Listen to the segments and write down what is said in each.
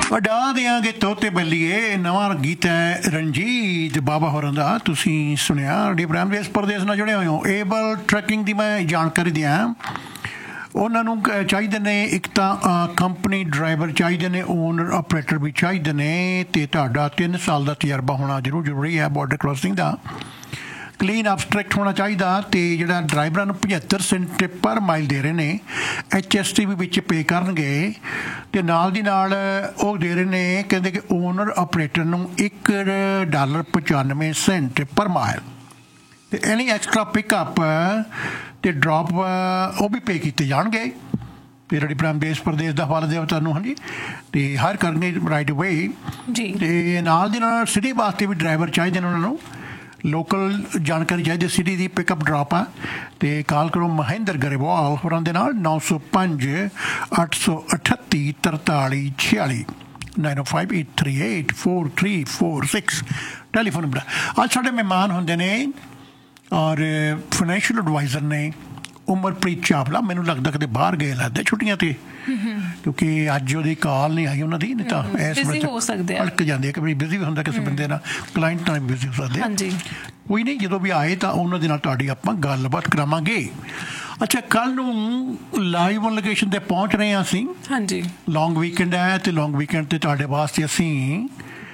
ਵਡਾ ਦਿਆਂਗੇ ਤੋਤੇ ਬੱਲੀਏ ਨਵਾਂ ਗੀਤ ਹੈ ਰਣਜੀਤ ਬਾਬਾ ਹੋਰਾਂ ਦਾ। ਤੁਸੀਂ ਸੁਣਿਆ ਡਿਪਰੈਮ ਦੇਸ਼ ਪ੍ਰਦੇਸ਼ ਨਾਲ ਜੁੜੇ ਹੋਏ ਹੋ। ਏਬਲ ਟਰੈਕਿੰਗ ਦੀ ਮੈਂ ਜਾਣਕਾਰੀ ਦਿਆਂ। ਉਹਨਾਂ ਨੂੰ ਚਾਹੀਦੇ ਨੇ ਇੱਕ ਤਾਂ ਕੰਪਨੀ ਡਰਾਈਵਰ ਚਾਹੀਦੇ ਨੇ, ਓਨਰ ਆਪਰੇਟਰ ਵੀ ਚਾਹੀਦੇ ਨੇ, ਅਤੇ ਤੁਹਾਡਾ 3 ਸਾਲ ਦਾ ਤਜਰਬਾ ਹੋਣਾ ਜ਼ਰੂਰੀ ਹੈ ਬਾਰਡਰ ਕ੍ਰੋਸਿੰਗ ਦਾ। ਕਲੀਨ ਅਬਸਟਰੈਕਟ ਹੋਣਾ ਚਾਹੀਦਾ। ਅਤੇ ਜਿਹੜਾ ਡਰਾਈਵਰਾਂ ਨੂੰ 75 ਸੈਂਟ ਪਰ ਮਾਈਲ ਦੇ ਰਹੇ ਨੇ, HST ਵੀ ਵਿੱਚ ਪੇ ਕਰਨਗੇ। ਅਤੇ ਨਾਲ ਦੀ ਨਾਲ ਉਹ ਦੇ ਰਹੇ ਨੇ, ਕਹਿੰਦੇ ਕਿ ਓਨਰ ਆਪਰੇਟਰ ਨੂੰ $1.95 ਪਰ ਮਾਈਲ। ਅਤੇ ਐਨੀ ਐਕਸਟਰਾ ਪਿਕਅਪ ਅਤੇ ਡਰੋਪ ਉਹ ਵੀ ਪੇ ਕੀਤੇ ਜਾਣਗੇ। ਅਤੇ ਰੜੀਪ੍ਰਾਮ ਦੇਸ਼ ਪ੍ਰਦੇਸ਼ ਦਾ ਹਵਾਲਾ ਦਿਓ ਤੁਹਾਨੂੰ। ਹਾਂਜੀ, ਅਤੇ ਹਾਇਰ ਕਰਨਗੇ ਰਾਈਟ ਅਵੇ ਜੀ। ਅਤੇ ਨਾਲ ਦੀ ਨਾਲ ਸਿਟੀ ਵਾਸਤੇ ਵੀ ਡਰਾਈਵਰ ਚਾਹੀਦੇ ਨੇ ਉਹਨਾਂ ਨੂੰ। ਲੋਕਲ ਜਾਣਕਾਰੀ ਚਾਹੀਦੀ ਸਿਟੀ ਦੀ ਪਿਕਅਪ ਡਰੋਪ ਆ। ਅਤੇ ਕਾਲ ਕਰੋ ਮਹਿੰਦਰ ਗਰੇਵਾਲ ਹੋਰਾਂ ਦੇ ਨਾਲ 905 838 4346 9058384346 ਟੈਲੀਫੋਨ ਨੰਬਰ। ਅੱਜ ਸਾਡੇ ਮਹਿਮਾਨ ਹੁੰਦੇ ਨੇ ਔਰ ਫਾਈਨੈਂਸ਼ੀਅਲ ਐਡਵਾਈਜ਼ਰ ਨੇ ਉਮਰਪ੍ਰੀਤ ਚਾਵਲਾ। ਮੈਨੂੰ ਲੱਗਦਾ ਕਿਤੇ ਬਾਹਰ ਗਏ ਲੱਗਦਾ ਛੁੱਟੀਆਂ 'ਤੇ, ਕਿਉਂਕਿ ਅੱਜ ਉਹਦੀ ਕਾਲ ਨਹੀਂ ਆਈ ਉਹਨਾਂ ਦੀ। ਨਹੀਂ ਤਾਂ ਇਸ ਵੇਲੇ ਅੜਕ ਜਾਂਦੇ, ਕਿ ਬਿਜ਼ੀ ਵੀ ਹੁੰਦਾ ਕਿਸੇ ਬੰਦੇ ਨਾਲ, ਕਲਾਇੰਟ ਨਾਲ ਵੀ ਬਿਜ਼ੀ ਹੋ ਸਕਦੇ। ਕੋਈ ਨਹੀਂ, ਜਦੋਂ ਵੀ ਆਏ ਤਾਂ ਉਹਨਾਂ ਦੇ ਨਾਲ ਤੁਹਾਡੀ ਆਪਾਂ ਗੱਲਬਾਤ ਕਰਾਵਾਂਗੇ। ਅੱਛਾ, ਕੱਲ੍ਹ ਨੂੰ ਲਾਈਵ ਔਨ ਲੋਕੇਸ਼ਨ 'ਤੇ ਪਹੁੰਚ ਰਹੇ ਹਾਂ ਅਸੀਂ। ਹਾਂਜੀ, ਲੌਂਗ ਵੀਕਐਂਡ ਹੈ ਅਤੇ ਲੌਂਗ ਵੀਕਐਂਡ 'ਤੇ ਤੁਹਾਡੇ ਵਾਸਤੇ ਅਸੀਂ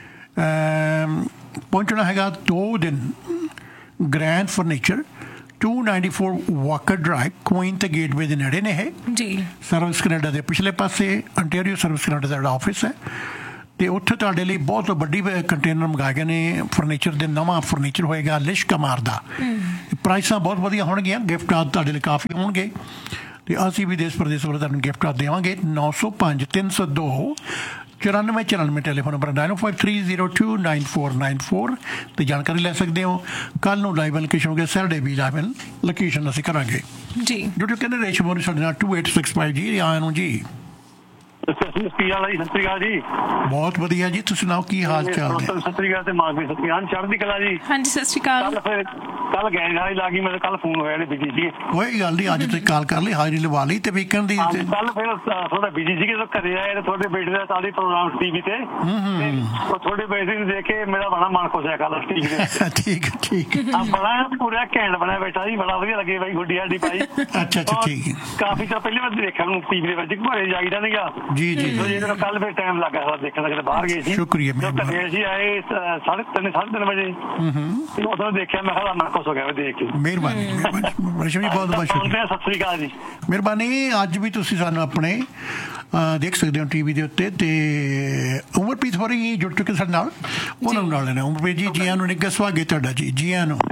ਪਹੁੰਚਣਾ ਹੈਗਾ 2 ਦਿਨ। Grand furniture 294 Walker drive, Queen ਤੇ ਗੇਟਵੇ ਦੇ ਨੇੜੇ ਨੇ ਇਹ ਜੀ। ਸਰਵਿਸ ਕੈਨੇਡਾ ਦੇ ਪਿਛਲੇ ਪਾਸੇ ਅੰਟੈਰੀਓ ਸਰਵਿਸ ਕੈਨੇਡਾ ਦਾ ਆਫਿਸ ਹੈ। ਅਤੇ ਉੱਥੇ ਤੁਹਾਡੇ ਲਈ ਬਹੁਤ ਵੱਡੀ ਕੰਟੇਨਰ ਮੰਗਾਏ ਗਏ ਨੇ ਫਰਨੀਚਰ ਦੇ। ਨਵਾਂ ਫਰਨੀਚਰ ਹੋਏਗਾ ਲਿਸ਼ਕਾ ਮਾਰਦਾ। ਪ੍ਰਾਈਸਾਂ ਬਹੁਤ ਵਧੀਆ ਹੋਣਗੀਆਂ, ਗਿਫਟ ਆਦਿ ਤੁਹਾਡੇ ਲਈ ਕਾਫੀ ਹੋਣਗੇ। ਅਤੇ ਅਸੀਂ ਵੀ ਦੇਸ਼ ਪ੍ਰਦੇਸ਼ ਵੱਲੋਂ ਤੁਹਾਨੂੰ ਗਿਫਟ ਆਦਿ ਦੇਵਾਂਗੇ। 905 302 9494 ਟੈਲੀਫੋਨ ਨੰਬਰ 9053029494 ਤੇ ਜਾਣਕਾਰੀ ਲੈ ਸਕਦੇ ਹੋ। ਕੱਲ੍ਹ ਨੂੰ ਲਾਈਵ ਲੋਕੇਸ਼ਨ ਹੋ ਗਿਆ, ਸੈਟਰਡੇ ਵੀ ਲਾਈਵ ਲੋਕੇਸ਼ਨ ਅਸੀਂ ਕਰਾਂਗੇ ਜੀ। ਜੋ ਕਹਿੰਦੇ ਰੇਸ਼ਮ ਹੋਣੀ ਸਾਡੇ ਨਾਲ 2865 ਜੀ। ਆਇਆ ਨੂੰ ਜੀ, ਸਤਿ ਸ਼੍ਰੀ ਅਕਾਲ ਜੀ। ਬਹੁਤ ਵਧੀਆ ਜੀ, ਤੁਸੀਂ ਸੁਣਾਓ ਕੀ ਹਾਲ ਚਾਲ ਨੇ? ਸਤਿ ਸ਼੍ਰੀ ਅਕਾਲ ਤੇ ਮਾਨਵੀ ਸਤਿ ਸ਼੍ਰੀ ਅਕਾਲ, ਚੜ੍ਹਦੀ ਕਲਾ ਜੀ। ਹਾਂਜੀ ਸਤਿ ਸ਼੍ਰੀ ਅਕਾਲ। ਕੱਲ ਗਏ ਹਾਜ਼ਰੀ ਲਾ ਗਈ, ਮੇਰੇ ਕੱਲ ਫੋਨ ਹੋਇਆ ਨੇ ਬਿਜੀ ਸੀ। ਕੋਈ ਗੱਲ ਨਹੀਂ, ਅੱਜ ਤੁਸੀਂ ਕਾਲ ਕਰ ਲਈ, ਹਾਜ਼ਰੀ ਲਵਾ ਲਈ। ਤੇ ਵੀਕਐਂਡ ਦੀ ਕੱਲ ਫਿਰ ਥੋੜਾ ਬਿਜੀ ਸੀਗੇ, ਘਰੇ ਆਏ ਤੁਹਾਡੇ ਬੇਟੇ ਦਾ ਸਾਡੀ ਪ੍ਰੋਗਰਾਮ ਟੀਵੀ ਤੇ, ਉਹ ਤੁਹਾਡੇ ਬੇਟੇ ਨੂੰ ਦੇਖ ਕੇ ਮੇਰਾ ਬੜਾ ਮਨ ਖੁਸ਼ ਹੈ ਕੱਲ ਟੀਵੀ ਤੇ। ਠੀਕ ਠੀਕ ਬੜਾ ਪੂਰਾ ਘੈਂਟ ਬਣਿਆ ਬੇਟਾ ਜੀ, ਬੜਾ ਵਧੀਆ ਲੱਗੇ ਬਾਈ, ਗੁੱਡੀ ਸਾਡੀ ਪਾਈ। ਅੱਛਾ ਅੱਛਾ, ਠੀਕ ਹੈ। ਕਾਫੀ ਚਿਰ ਪਹਿਲੇ ਮੈਂ ਦੇਖਿਆ ਨੂੰ ਟੀਵੀ ਦੇ ਵਿੱਚ, ਘਰੇ ਜਾਈਦਾ ਨੀਗਾ ਜੀ ਜੀ। ਕੱਲ ਫਿਰ ਟਾਈਮ ਲੱਗ ਗਿਆ ਦੇਖਣ ਦਾ, ਕਿਤੇ ਬਾਹਰ ਗਏ ਸੀ। ਸ਼ੁਕਰੀਆ। ਘਰੇ ਅਸੀਂ ਆਏ 3:30 ਵਜੇ, ਉਦੋਂ ਦੇਖਿਆ, ਮੈਂ ਕਿਹਾ ਮਨ ਖੁਸ਼ ਹੋ ਗਿਆ ਦੇਖ ਕੇ। ਮਿਹਰਬਾਨੀ ਬਹੁਤ ਬਹੁਤ ਸ਼ੁਕਰੀਆ, ਸਤਿ ਸ਼੍ਰੀ ਅਕਾਲ ਜੀ। ਮਿਹਰਬਾਨੀ। ਅੱਜ ਵੀ ਤੁਸੀਂ ਸਾਨੂੰ ਆਪਣੇ ਦੇਖ ਸਕਦੇ ਹੋ ਟੀਵੀ ਦੇ ਉੱਤੇ। ਅਤੇ ਉਮਰਪ੍ਰੀਤ ਹੋ ਰਹੀ ਜੁੜ ਚੁੱਕੇ ਸਾਡੇ ਨਾਲ, ਉਹਨਾਂ ਨਾਲ ਲੈਣਾ। ਉਮਰਪ੍ਰੀਤ ਜੀ, ਜੀ ਆਇਆਂ ਨੂੰ, ਨਿੱਘਾ ਸਵਾਗਤ ਤੁਹਾਡਾ ਜੀ। ਜੀ ਆਇਆਂ ਨੂੰ।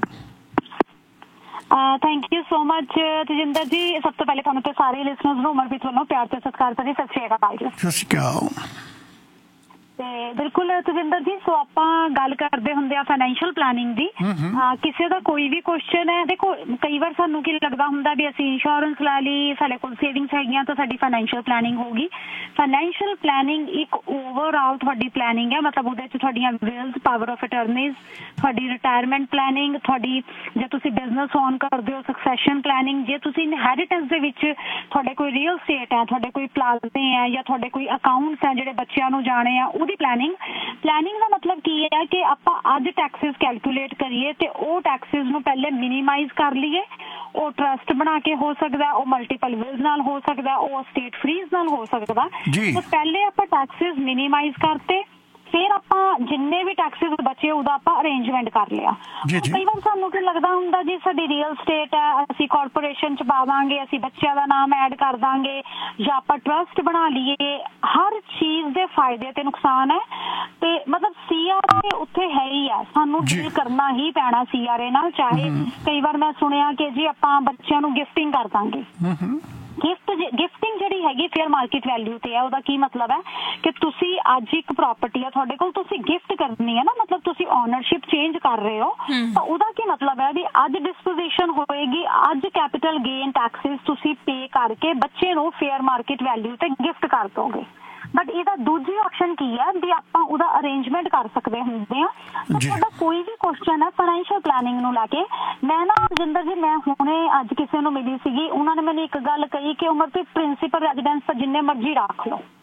Thank you so much Tajinder ਜੀ। ਸਭ ਤੋਂ ਪਹਿਲੇ ਤੁਹਾਨੂੰ ਤੇ ਸਾਰੇ ਲਿਸਨਰਸ ਨੂੰ ਉਮਰਪ੍ਰੀਤ ਵੱਲੋਂ ਪਿਆਰ ਤੇ ਸਤਿਕਾਰ ਭਰੀ ਸਤਿ ਸ਼੍ਰੀ ਅਕਾਲ ਜੀ। ਸਤਿ ਸ਼੍ਰੀ ਅਕਾਲ। ਤੇ ਬਿਲਕੁਲ ਤਜਿੰਦਰ ਜੀ, ਸੋ ਆਪਾਂ ਗੱਲ ਕਰਦੇ ਹੁੰਦੇ ਆ ਫਾਈਨੈਂਸ਼ੀਅਲ ਪਲੈਨਿੰਗ ਦੀ। ਕਿਸੇ ਦਾ ਕੋਈ ਵੀ ਕੁਐਸਚਨ ਹੈ, ਦੇਖੋ ਕਈ ਵਾਰ ਸਾਨੂੰ ਕੀ ਲੱਗਦਾ ਹੁੰਦਾ ਵੀ ਅਸੀਂ ਇੰਸ਼ੋਰੈਂਸ ਲੈ ਲਈ, ਸਾਡੇ ਕੋਲ ਸੇਵਿੰਗਸ ਹੈਗੀਆਂ ਤਾਂ ਸਾਡੀ ਫਾਈਨੈਂਸ਼ੀਅਲ ਪਲੈਨਿੰਗ ਹੋਊਗੀ। ਫਾਈਨੈਂਸ਼ੀਅਲ ਪਲੈਨਿੰਗ ਇੱਕ ਓਵਰਆਲ ਤੁਹਾਡੀ ਪਲੈਨਿੰਗ ਹੈ, ਮਤਲਬ ਉਹਦੇ 'ਚ ਤੁਹਾਡੀਆਂ ਵਿਲਸ, ਪਾਵਰ ਆਫ ਅਟਰਨੀਜ਼, ਤੁਹਾਡੀ ਰਿਟਾਇਰਮੈਂਟ ਪਲੈਨਿੰਗ, ਤੁਹਾਡੀ ਜੇ ਤੁਸੀਂ ਬਿਜ਼ਨਸ ਓਨ ਕਰਦੇ ਹੋ ਸਕਸੈਸ਼ਨ ਪਲੈਨਿੰਗ, ਜੇ ਤੁਸੀਂ ਇਨਹੈਰੀਟੈਂਸ ਦੇ ਵਿੱਚ ਤੁਹਾਡੇ ਕੋਈ ਰੀਅਲ ਸਟੇਟ ਹੈ, ਤੁਹਾਡੇ ਕੋਈ ਪਲਾਜ਼ੇ ਹੈ, ਜਾਂ ਤੁਹਾਡੇ ਕੋਈ ਅਕਾਊਂਟਸ ਹੈ ਜਿਹੜੇ ਬੱਚਿਆਂ ਨੂੰ ਜਾਣੇ ਆ, ਉਹਦੀ ਪਲੈਨਿੰਗ ਦਾ ਮਤਲਬ ਕੀ ਹੈ ਕਿ ਆਪਾਂ ਅੱਜ ਟੈਕਸਿਸ ਕੈਲਕੂਲੇਟ ਕਰੀਏ ਤੇ ਉਹ ਟੈਕਸਿਸ ਨੂੰ ਪਹਿਲੇ ਮਿਨੀਮਾਈਜ਼ ਕਰ ਲਈਏ। ਉਹ ਟਰਸਟ ਬਣਾ ਕੇ ਹੋ ਸਕਦਾ, ਉਹ ਮਲਟੀਪਲ ਵਿਲਸ ਨਾਲ ਹੋ ਸਕਦਾ, ਉਹ ਸਟੇਟ ਫਰੀਜ਼ ਨਾਲ ਹੋ ਸਕਦਾ। ਤਾਂ ਪਹਿਲੇ ਆਪਾਂ ਟੈਕਸਿਸ ਮਿਨੀਮਾਈਜ਼ ਕਰਤੇ, ਫਿਰ ਆਪਾਂ ਜਿੰਨੇ ਵੀ ਟੈਕਸਿਸ ਬਚੇ ਉਹਦਾ ਆਪਾਂ ਅਰੇਂਜਮੈਂਟ ਕਰ ਲਿਆ। ਕਈ ਵਾਰ ਸਾਨੂੰ ਕੀ ਲੱਗਦਾ ਹੁੰਦਾ ਜੀ ਸਾਡੀ ਰੀਅਲ ਸਟੇਟ ਹੈ, ਅਸੀਂ ਕਾਰਪੋਰੇਸ਼ਨ 'ਚ ਪਾ ਦਾਂਗੇ, ਅਸੀਂ ਬੱਚਿਆਂ ਦਾ ਨਾਮ ਐਡ ਕਰ ਦਾਂਗੇ, ਜਾਂ ਆਪਾਂ ਟਰਸਟ ਬਣਾ ਲਈਏ। ਹਰ ਚੀਜ਼ ਦੇ ਫਾਇਦੇ ਤੇ ਨੁਕਸਾਨ ਹੈ, ਤੇ ਮਤਲਬ CRA ਉੱਥੇ ਹੈ ਹੀ ਆ, ਸਾਨੂੰ ਡੀਲ ਕਰਨਾ ਹੀ ਪੈਣਾ CRA ਨਾਲ। ਚਾਹੇ ਕਈ ਵਾਰ ਮੈਂ ਸੁਣਿਆ ਕਿ ਜੀ ਆਪਾਂ ਬੱਚਿਆਂ ਨੂੰ ਗਿਫਟਿੰਗ ਕਰ ਦਾਂਗੇ। ਗਿਫਟਿੰਗ ਜਿਹੜੀ ਹੈਗੀ ਫੇਅਰ ਮਾਰਕੀਟ ਵੈਲਿਊ ਤੇ ਹੈ। ਉਹਦਾ ਕੀ ਮਤਲਬ ਹੈ ਕਿ ਤੁਸੀਂ ਅੱਜ ਇੱਕ ਪ੍ਰਾਪਰਟੀ ਆ ਤੁਹਾਡੇ ਕੋਲ, ਤੁਸੀਂ ਗਿਫਟ ਕਰਨੀ ਹੈ ਨਾ, ਮਤਲਬ ਤੁਸੀਂ ਓਨਰਸ਼ਿਪ ਚੇਂਜ ਕਰ ਰਹੇ ਹੋ। ਤਾਂ ਉਹਦਾ ਕੀ ਮਤਲਬ ਹੈ ਵੀ ਅੱਜ ਡਿਸਪੋਜੀਸ਼ਨ ਹੋਏਗੀ, ਅੱਜ ਕੈਪੀਟਲ ਗੇਨ ਟੈਕਸਿਸ ਤੁਸੀਂ ਪੇ ਕਰਕੇ ਬੱਚੇ ਨੂੰ ਫੇਅਰ ਮਾਰਕੀਟ ਵੈਲਿਊ ਤੇ ਗਿਫਟ ਕਰ ਦੋਗੇ। ਬਟ ਇਹਦਾ ਦੂਜੀ ਆਪਸ਼ਨ ਕੀ ਹੈ ਵੀ ਆਪਾਂ ਉਹਦਾ ਅਰੇਂਜਮੈਂਟ ਕਰ ਸਕਦੇ ਹੁੰਦੇ ਆ। ਤੁਹਾਡਾ ਕੋਈ ਵੀ ਕੁਐਸਚਨ ਹੈ ਫਾਈਨੈਂਸ਼ੀਅਲ ਪਲੈਨਿੰਗ ਨੂੰ ਲੈ ਕੇ, ਮੈਂ ਨਾ ਰਜਿੰਦਰ ਜੀ, ਮੈਂ ਹੁਣੇ ਅੱਜ ਕਿਸੇ ਨੂੰ ਮਿਲੀ ਸੀਗੀ, ਉਹਨਾਂ ਨੇ ਮੈਨੂੰ ਇੱਕ ਗੱਲ ਕਹੀ ਕਿ ਉਮਰ ਤੇ ਪ੍ਰਿੰਸੀਪਲ ਰੈਜ਼ੀਡੈਂਸ ਤਾਂ ਜਿੰਨੇ ਮਰਜ਼ੀ ਰੱਖ ਲਓ,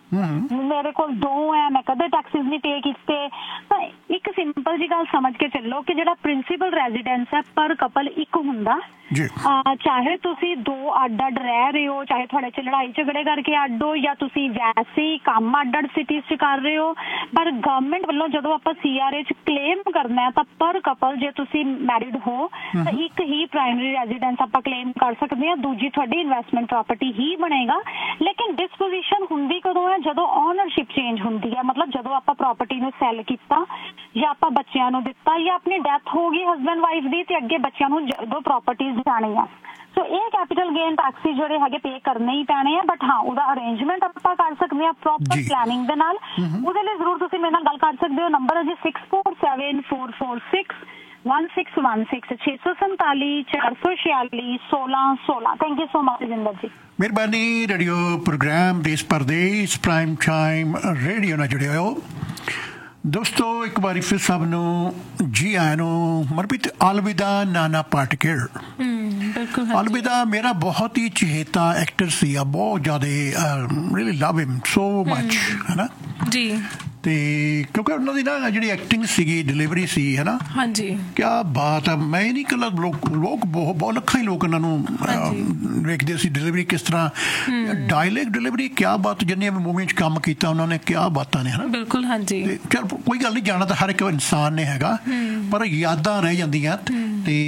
ਮੇਰੇ ਕੋਲ 2 ਹੈ, ਮੈਂ ਕਦੇ ਟੈਕਸਿਸ ਨਹੀਂ ਪੇ ਕੀਤੇ। ਤਾਂ ਇੱਕ ਸਿੰਪਲ ਜੀ ਗੱਲ ਸਮਝ ਕੇ ਚੱਲੋ ਕਿ ਜਿਹੜਾ ਪ੍ਰਿੰਸੀਪਲ ਰੈਜ਼ੀਡੈਂਸ ਹੈ ਪਰ ਕਪਲ ਇੱਕ ਹੁੰਦਾ। ਚਾਹੇ ਤੁਸੀਂ 2 ਅੱਡ-ਅੱਡ ਰਹਿ ਰਹੇ ਹੋ, ਚਾਹੇ ਤੁਹਾਡੇ 'ਚ ਲੜਾਈ ਝਗੜੇ ਕਰਕੇ ਅੱਡ ਹੋ, ਜਾਂ ਤੁਸੀਂ ਵੈਸੇ ਹੀ ਕੰਮ ਅੱਡ-ਅੱਡ ਸਿਟੀਜ਼ 'ਚ ਕਰ ਰਹੇ ਹੋ, ਪਰ ਗਵਰਨਮੈਂਟ ਵੱਲੋਂ ਜਦੋਂ ਆਪਾਂ CRA 'ਚ ਕਲੇਮ ਕਰਨਾ ਹੈ ਤਾਂ ਪਰ ਕਪਲ, ਜੇ ਤੁਸੀਂ ਮੈਰਿਡ ਹੋ ਤਾਂ ਇੱਕ ਹੀ ਪ੍ਰਾਇਮਰੀ ਰੈਜ਼ੀਡੈਂਸ ਆਪਾਂ ਕਲੇਮ ਕਰ ਸਕਦੇ ਹਾਂ, ਦੂਜੀ ਤੁਹਾਡੀ ਇਨਵੈਸਟਮੈਂਟ ਪ੍ਰਾਪਰਟੀ ਹੀ ਬਣੇਗਾ। ਲੇਕਿਨ ਡਿਸਪੋਜੀਸ਼ਨ ਹੁੰਦੀ ਕਦੋਂ ਹੈ? ਜਦੋਂ ਓਨਰਸ਼ਿਪ ਚੇਂਜ ਹੁੰਦੀ ਹੈ, ਮਤਲਬ ਜਦੋਂ ਆਪਾਂ ਪ੍ਰਾਪਰਟੀ ਨੂੰ ਸੈਲ ਕੀਤਾ ਜਾਂ ਆਪਾਂ ਬੱਚਿਆਂ ਨੂੰ ਦਿੱਤਾ ਜਾਂ ਆਪਣੀ ਡੈਥ ਹੋ ਗਈ ਹਸਬੈਂਡ ਵਾਈਫ ਦੀ, ਤੇ ਅੱਗੇ ਬੱਚਿਆਂ ਨੂੰ ਜਦੋਂ ਪ੍ਰਾਪਰਟੀਜ਼ ਜਾਣੀ ਆ। ਸੋ ਇਹ ਕੈਪੀਟਲ ਗੇਨ ਟੈਕਸਿਸ ਜਿਹੜੇ ਹੈਗੇ ਪੇ ਕਰਨੇ ਹੀ ਪੈਣੇ ਆ, ਬਟ ਹਾਂ ਉਹਦਾ ਅਰੇਂਜਮੈਂਟ ਆਪਾਂ ਕਰ ਸਕਦੇ ਹਾਂ ਪ੍ਰੋਪਰ ਪਲੈਨਿੰਗ ਦੇ ਨਾਲ। ਉਹਦੇ ਲਈ ਜ਼ਰੂਰ ਤੁਸੀਂ ਮੇਰੇ ਨਾਲ ਗੱਲ ਕਰ ਸਕਦੇ ਹੋ। ਨੰਬਰ ਹੈ ਜੀ 6474461616 647 446 1616। Thank you so much Jinder ਜੀ। ਮਿਹਰਬਾਨੀ। ਰੇਡੀਓ ਪ੍ਰੋਗਰਾਮ ਦੇਸ਼ ਪਰਦੇਸ ਪ੍ਰਾਈਮ ਟਾਈਮ ਰੇਡੀਓ ਨਾਲ ਜੁੜੇ ਹੋ ਦੋਸਤੋ। ਇੱਕ ਵਾਰੀ ਫਿਰ ਸਭ ਨੂੰ ਜੀ ਆਇਆਂ ਨੂੰ। ਮਨਪ੍ਰੀਤ, ਅਲਵਿਦਾ ਨਾਨਾ ਪਾਟੇਕਰ। ਅਲਵਿਦਾ ਮੇਰਾ ਬਹੁਤ ਹੀ ਚਹੇਤਾ ਐਕਟਰ ਸੀ, ਬਹੁਤ ਜ਼ਿਆਦਾ ਰੀਅਲੀ ਲਵ ਹਿਮ ਸੋ ਮਚ, ਹੈ ਨਾ ਜੀ। ਤੇ ਕਿਉਂਕਿ ਉਹਨਾਂ ਦੀ ਨਾ ਜਿਹੜੀ ਐਕਟਿੰਗ ਸੀਗੀ, ਡਿਲੀਵਰੀ ਸੀ, ਹੈ ਨਾ, ਹਾਂਜੀ, ਕਿਆ ਬਾਤ ਆ। ਮੈਂ ਹੀ ਨਹੀਂ ਇਕੱਲਾ, ਲੋਕ ਬਹੁਤ ਲੱਖਾਂ ਹੀ ਲੋਕ ਇਹਨਾਂ ਨੂੰ ਵੇਖਦੇ ਸੀ। ਡਿਲੀਵਰੀ ਕਿਸ ਤਰ੍ਹਾਂ, ਡਾਇਲੌਗ ਡਿਲੀਵਰੀ, ਕਿਆ ਬਾਤ। ਜਿੰਨੀਆਂ ਵੀ ਮੂਵੀਆਂ 'ਚ ਕੰਮ ਕੀਤਾ ਉਹਨਾਂ ਨੇ, ਕਿਆ ਬਾਤਾਂ ਨੇ, ਹੈ ਨਾ। ਬਿਲਕੁਲ, ਹਾਂਜੀ। ਚਲ ਕੋਈ ਗੱਲ ਨਹੀਂ, ਜਾਣਾ ਤਾਂ ਹਰ ਇੱਕ ਇਨਸਾਨ ਨੇ ਹੈਗਾ, ਪਰ ਯਾਦਾਂ ਰਹਿ ਜਾਂਦੀਆਂ। ਤੇ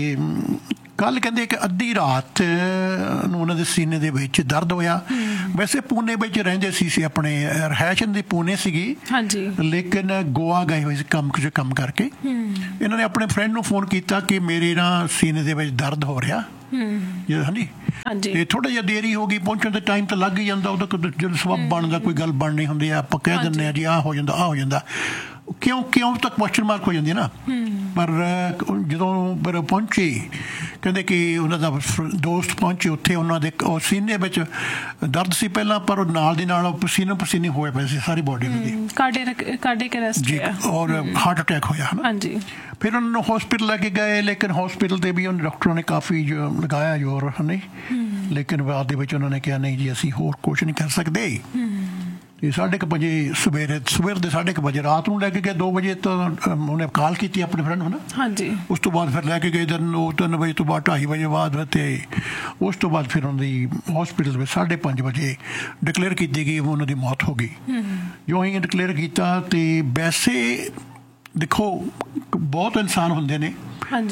ਕੱਲ ਕਹਿੰਦੇ ਕਿ ਅੱਧੀ ਰਾਤ ਨੂੰ ਉਹਨਾਂ ਦੇ ਸੀਨੇ ਦੇ ਵਿੱਚ ਦਰਦ ਹੋਇਆ। ਵੈਸੇ ਪੂਨੇ ਵਿੱਚ ਰਹਿੰਦੇ ਸੀ, ਆਪਣੇ ਰਿਹਾਇਸ਼ ਦੀ ਪੂਨੇ ਸੀਗੀ, ਲੇਕਿਨ ਗੋਆ ਗਏ ਹੋਏ ਸੀ ਕੰਮ ਕਰਕੇ। ਇਹਨਾਂ ਨੇ ਆਪਣੇ ਫਰੈਂਡ ਨੂੰ ਫੋਨ ਕੀਤਾ ਕਿ ਮੇਰੇ ਨਾ ਸੀਨੇ ਦੇ ਵਿੱਚ ਦਰਦ ਹੋ ਰਿਹਾ। ਹਾਂਜੀ, ਤੇ ਥੋੜਾ ਜਿਹਾ ਦੇਰੀ ਹੋ ਗਈ ਪਹੁੰਚਣ ਤੇ, ਟਾਈਮ ਤਾਂ ਲੱਗ ਹੀ ਜਾਂਦਾ। ਉਹਦਾ ਜਦੋਂ ਸਬੱਬ ਬਣਦਾ, ਕੋਈ ਗੱਲ ਬਣਨੀ ਹੁੰਦੀ ਆ, ਆਪਾਂ ਕਹਿ ਦਿੰਦੇ ਹਾਂ ਜੀ ਆਹ ਹੋ ਜਾਂਦਾ, ਆਹ ਹੋ ਜਾਂਦਾ। ਕਿਉਂ ਤੱਕ ਕੁਐਸਚਨ ਮਾਰਕ ਹੋ ਜਾਂਦੀ ਹੈ ਨਾ। ਪਰ ਜਦੋਂ ਫਿਰ ਪਹੁੰਚੇ, ਕਹਿੰਦੇ ਕਿ ਉਹਨਾਂ ਦਾ ਦੋਸਤ ਪਹੁੰਚੇ ਉੱਥੇ, ਉਹਨਾਂ ਦੇ ਉਹ ਸੀਨੇ ਵਿੱਚ ਦਰਦ ਸੀ ਪਹਿਲਾਂ, ਪਰ ਉਹ ਨਾਲ ਦੀ ਨਾਲ ਪਸੀਨੇ ਹੋਏ ਪਏ ਸੀ ਸਾਰੀ ਬੋਡੀ ਦੀ, ਕਾਰਡਿਕ ਅਰੈਸਟ ਜੀ, ਔਰ ਹਾਰਟ ਅਟੈਕ ਹੋਇਆ। ਫਿਰ ਉਹਨਾਂ ਨੂੰ ਹੌਸਪੀਟਲ ਲੈ ਕੇ ਗਏ, ਲੇਕਿਨ ਹੌਸਪੀਟਲ ਤੇ ਵੀ ਉਹਨਾਂ ਡਾਕਟਰਾਂ ਨੇ ਕਾਫੀ ਲਗਾਇਆ ਜ਼ੋਰ, ਨਹੀਂ, ਲੇਕਿਨ ਬਾਅਦ ਦੇ ਵਿੱਚ ਉਹਨਾਂ ਨੇ ਕਿਹਾ ਨਹੀਂ ਜੀ ਅਸੀਂ ਹੋਰ ਕੁਛ ਨਹੀਂ ਕਰ ਸਕਦੇ। ਤੇ 1:30 ਵਜੇ ਸਵੇਰ ਦੇ 1:30 ਵਜੇ ਰਾਤ ਨੂੰ ਲੈ ਕੇ ਗਏ। 2 ਵਜੇ ਤਾਂ ਉਹਨੇ ਕਾਲ ਕੀਤੀ ਆਪਣੇ ਫਰੈਂਡ ਨੂੰ ਨਾ। ਉਸ ਤੋਂ ਬਾਅਦ ਫਿਰ ਲੈ ਕੇ ਗਏ 3 ਵਜੇ ਤੋਂ ਬਾਅਦ, 2:30 ਵਜੇ ਬਾਅਦ, ਤੇ ਉਸ ਤੋਂ ਬਾਅਦ ਫਿਰ ਉਹਨਾਂ ਦੀ ਹੌਸਪੀਟਲ ਵਿੱਚ 5:30 ਵਜੇ ਡਿਕਲੇਅਰ ਕੀਤੀ ਗਈ ਉਹਨਾਂ ਦੀ ਮੌਤ ਹੋ ਗਈ। ਜੋ ਹੀ ਡਿਕਲੇਅਰ ਕੀਤਾ, ਤੇ ਵੈਸੇ ਦੇਖੋ ਬਹੁਤ ਇਨਸਾਨ ਹੁੰਦੇ ਨੇ,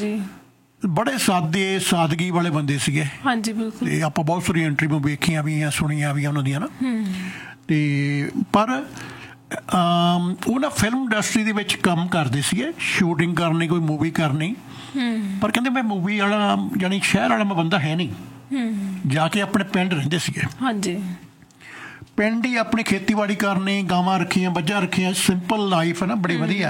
ਬੜੇ ਸਾਦਗੀ ਵਾਲੇ ਬੰਦੇ ਸੀਗੇ। ਤੇ ਆਪਾਂ ਬਹੁਤ ਸਾਰੀ ਇੰਟਰਵਿਊ ਵੇਖੀਆਂ ਵੀ ਆ, ਸੁਣੀਆਂ ਵੀ ਉਹਨਾਂ ਦੀਆਂ ਨਾ। ਤੇ ਪਰ ਉਹ ਨਾ ਫਿਲਮ ਇੰਡਸਟਰੀ ਦੇ ਵਿੱਚ ਕੰਮ ਕਰਦੇ ਸੀਗੇ, ਸ਼ੂਟਿੰਗ ਕਰਨੀ, ਕੋਈ ਮੂਵੀ ਕਰਨੀ। ਪਰ ਕਹਿੰਦੇ ਮੈਂ ਮੂਵੀ ਵਾਲਾ, ਜਾਨੀ ਸ਼ਹਿਰ ਵਾਲਾ ਮੈਂ ਬੰਦਾ ਹੈ ਨਹੀਂ। ਜਾ ਕੇ ਆਪਣੇ ਪਿੰਡ ਰਹਿੰਦੇ ਸੀਗੇ, ਪਿੰਡ ਹੀ ਆਪਣੀ ਖੇਤੀਬਾੜੀ ਕਰਨੀ, ਗਾਵਾਂ ਰੱਖੀਆਂ, ਮੱਝਾਂ ਰੱਖੀਆਂ, ਸਿੰਪਲ ਲਾਈਫ ਹੈ ਨਾ, ਬੜੀ ਵਧੀਆ।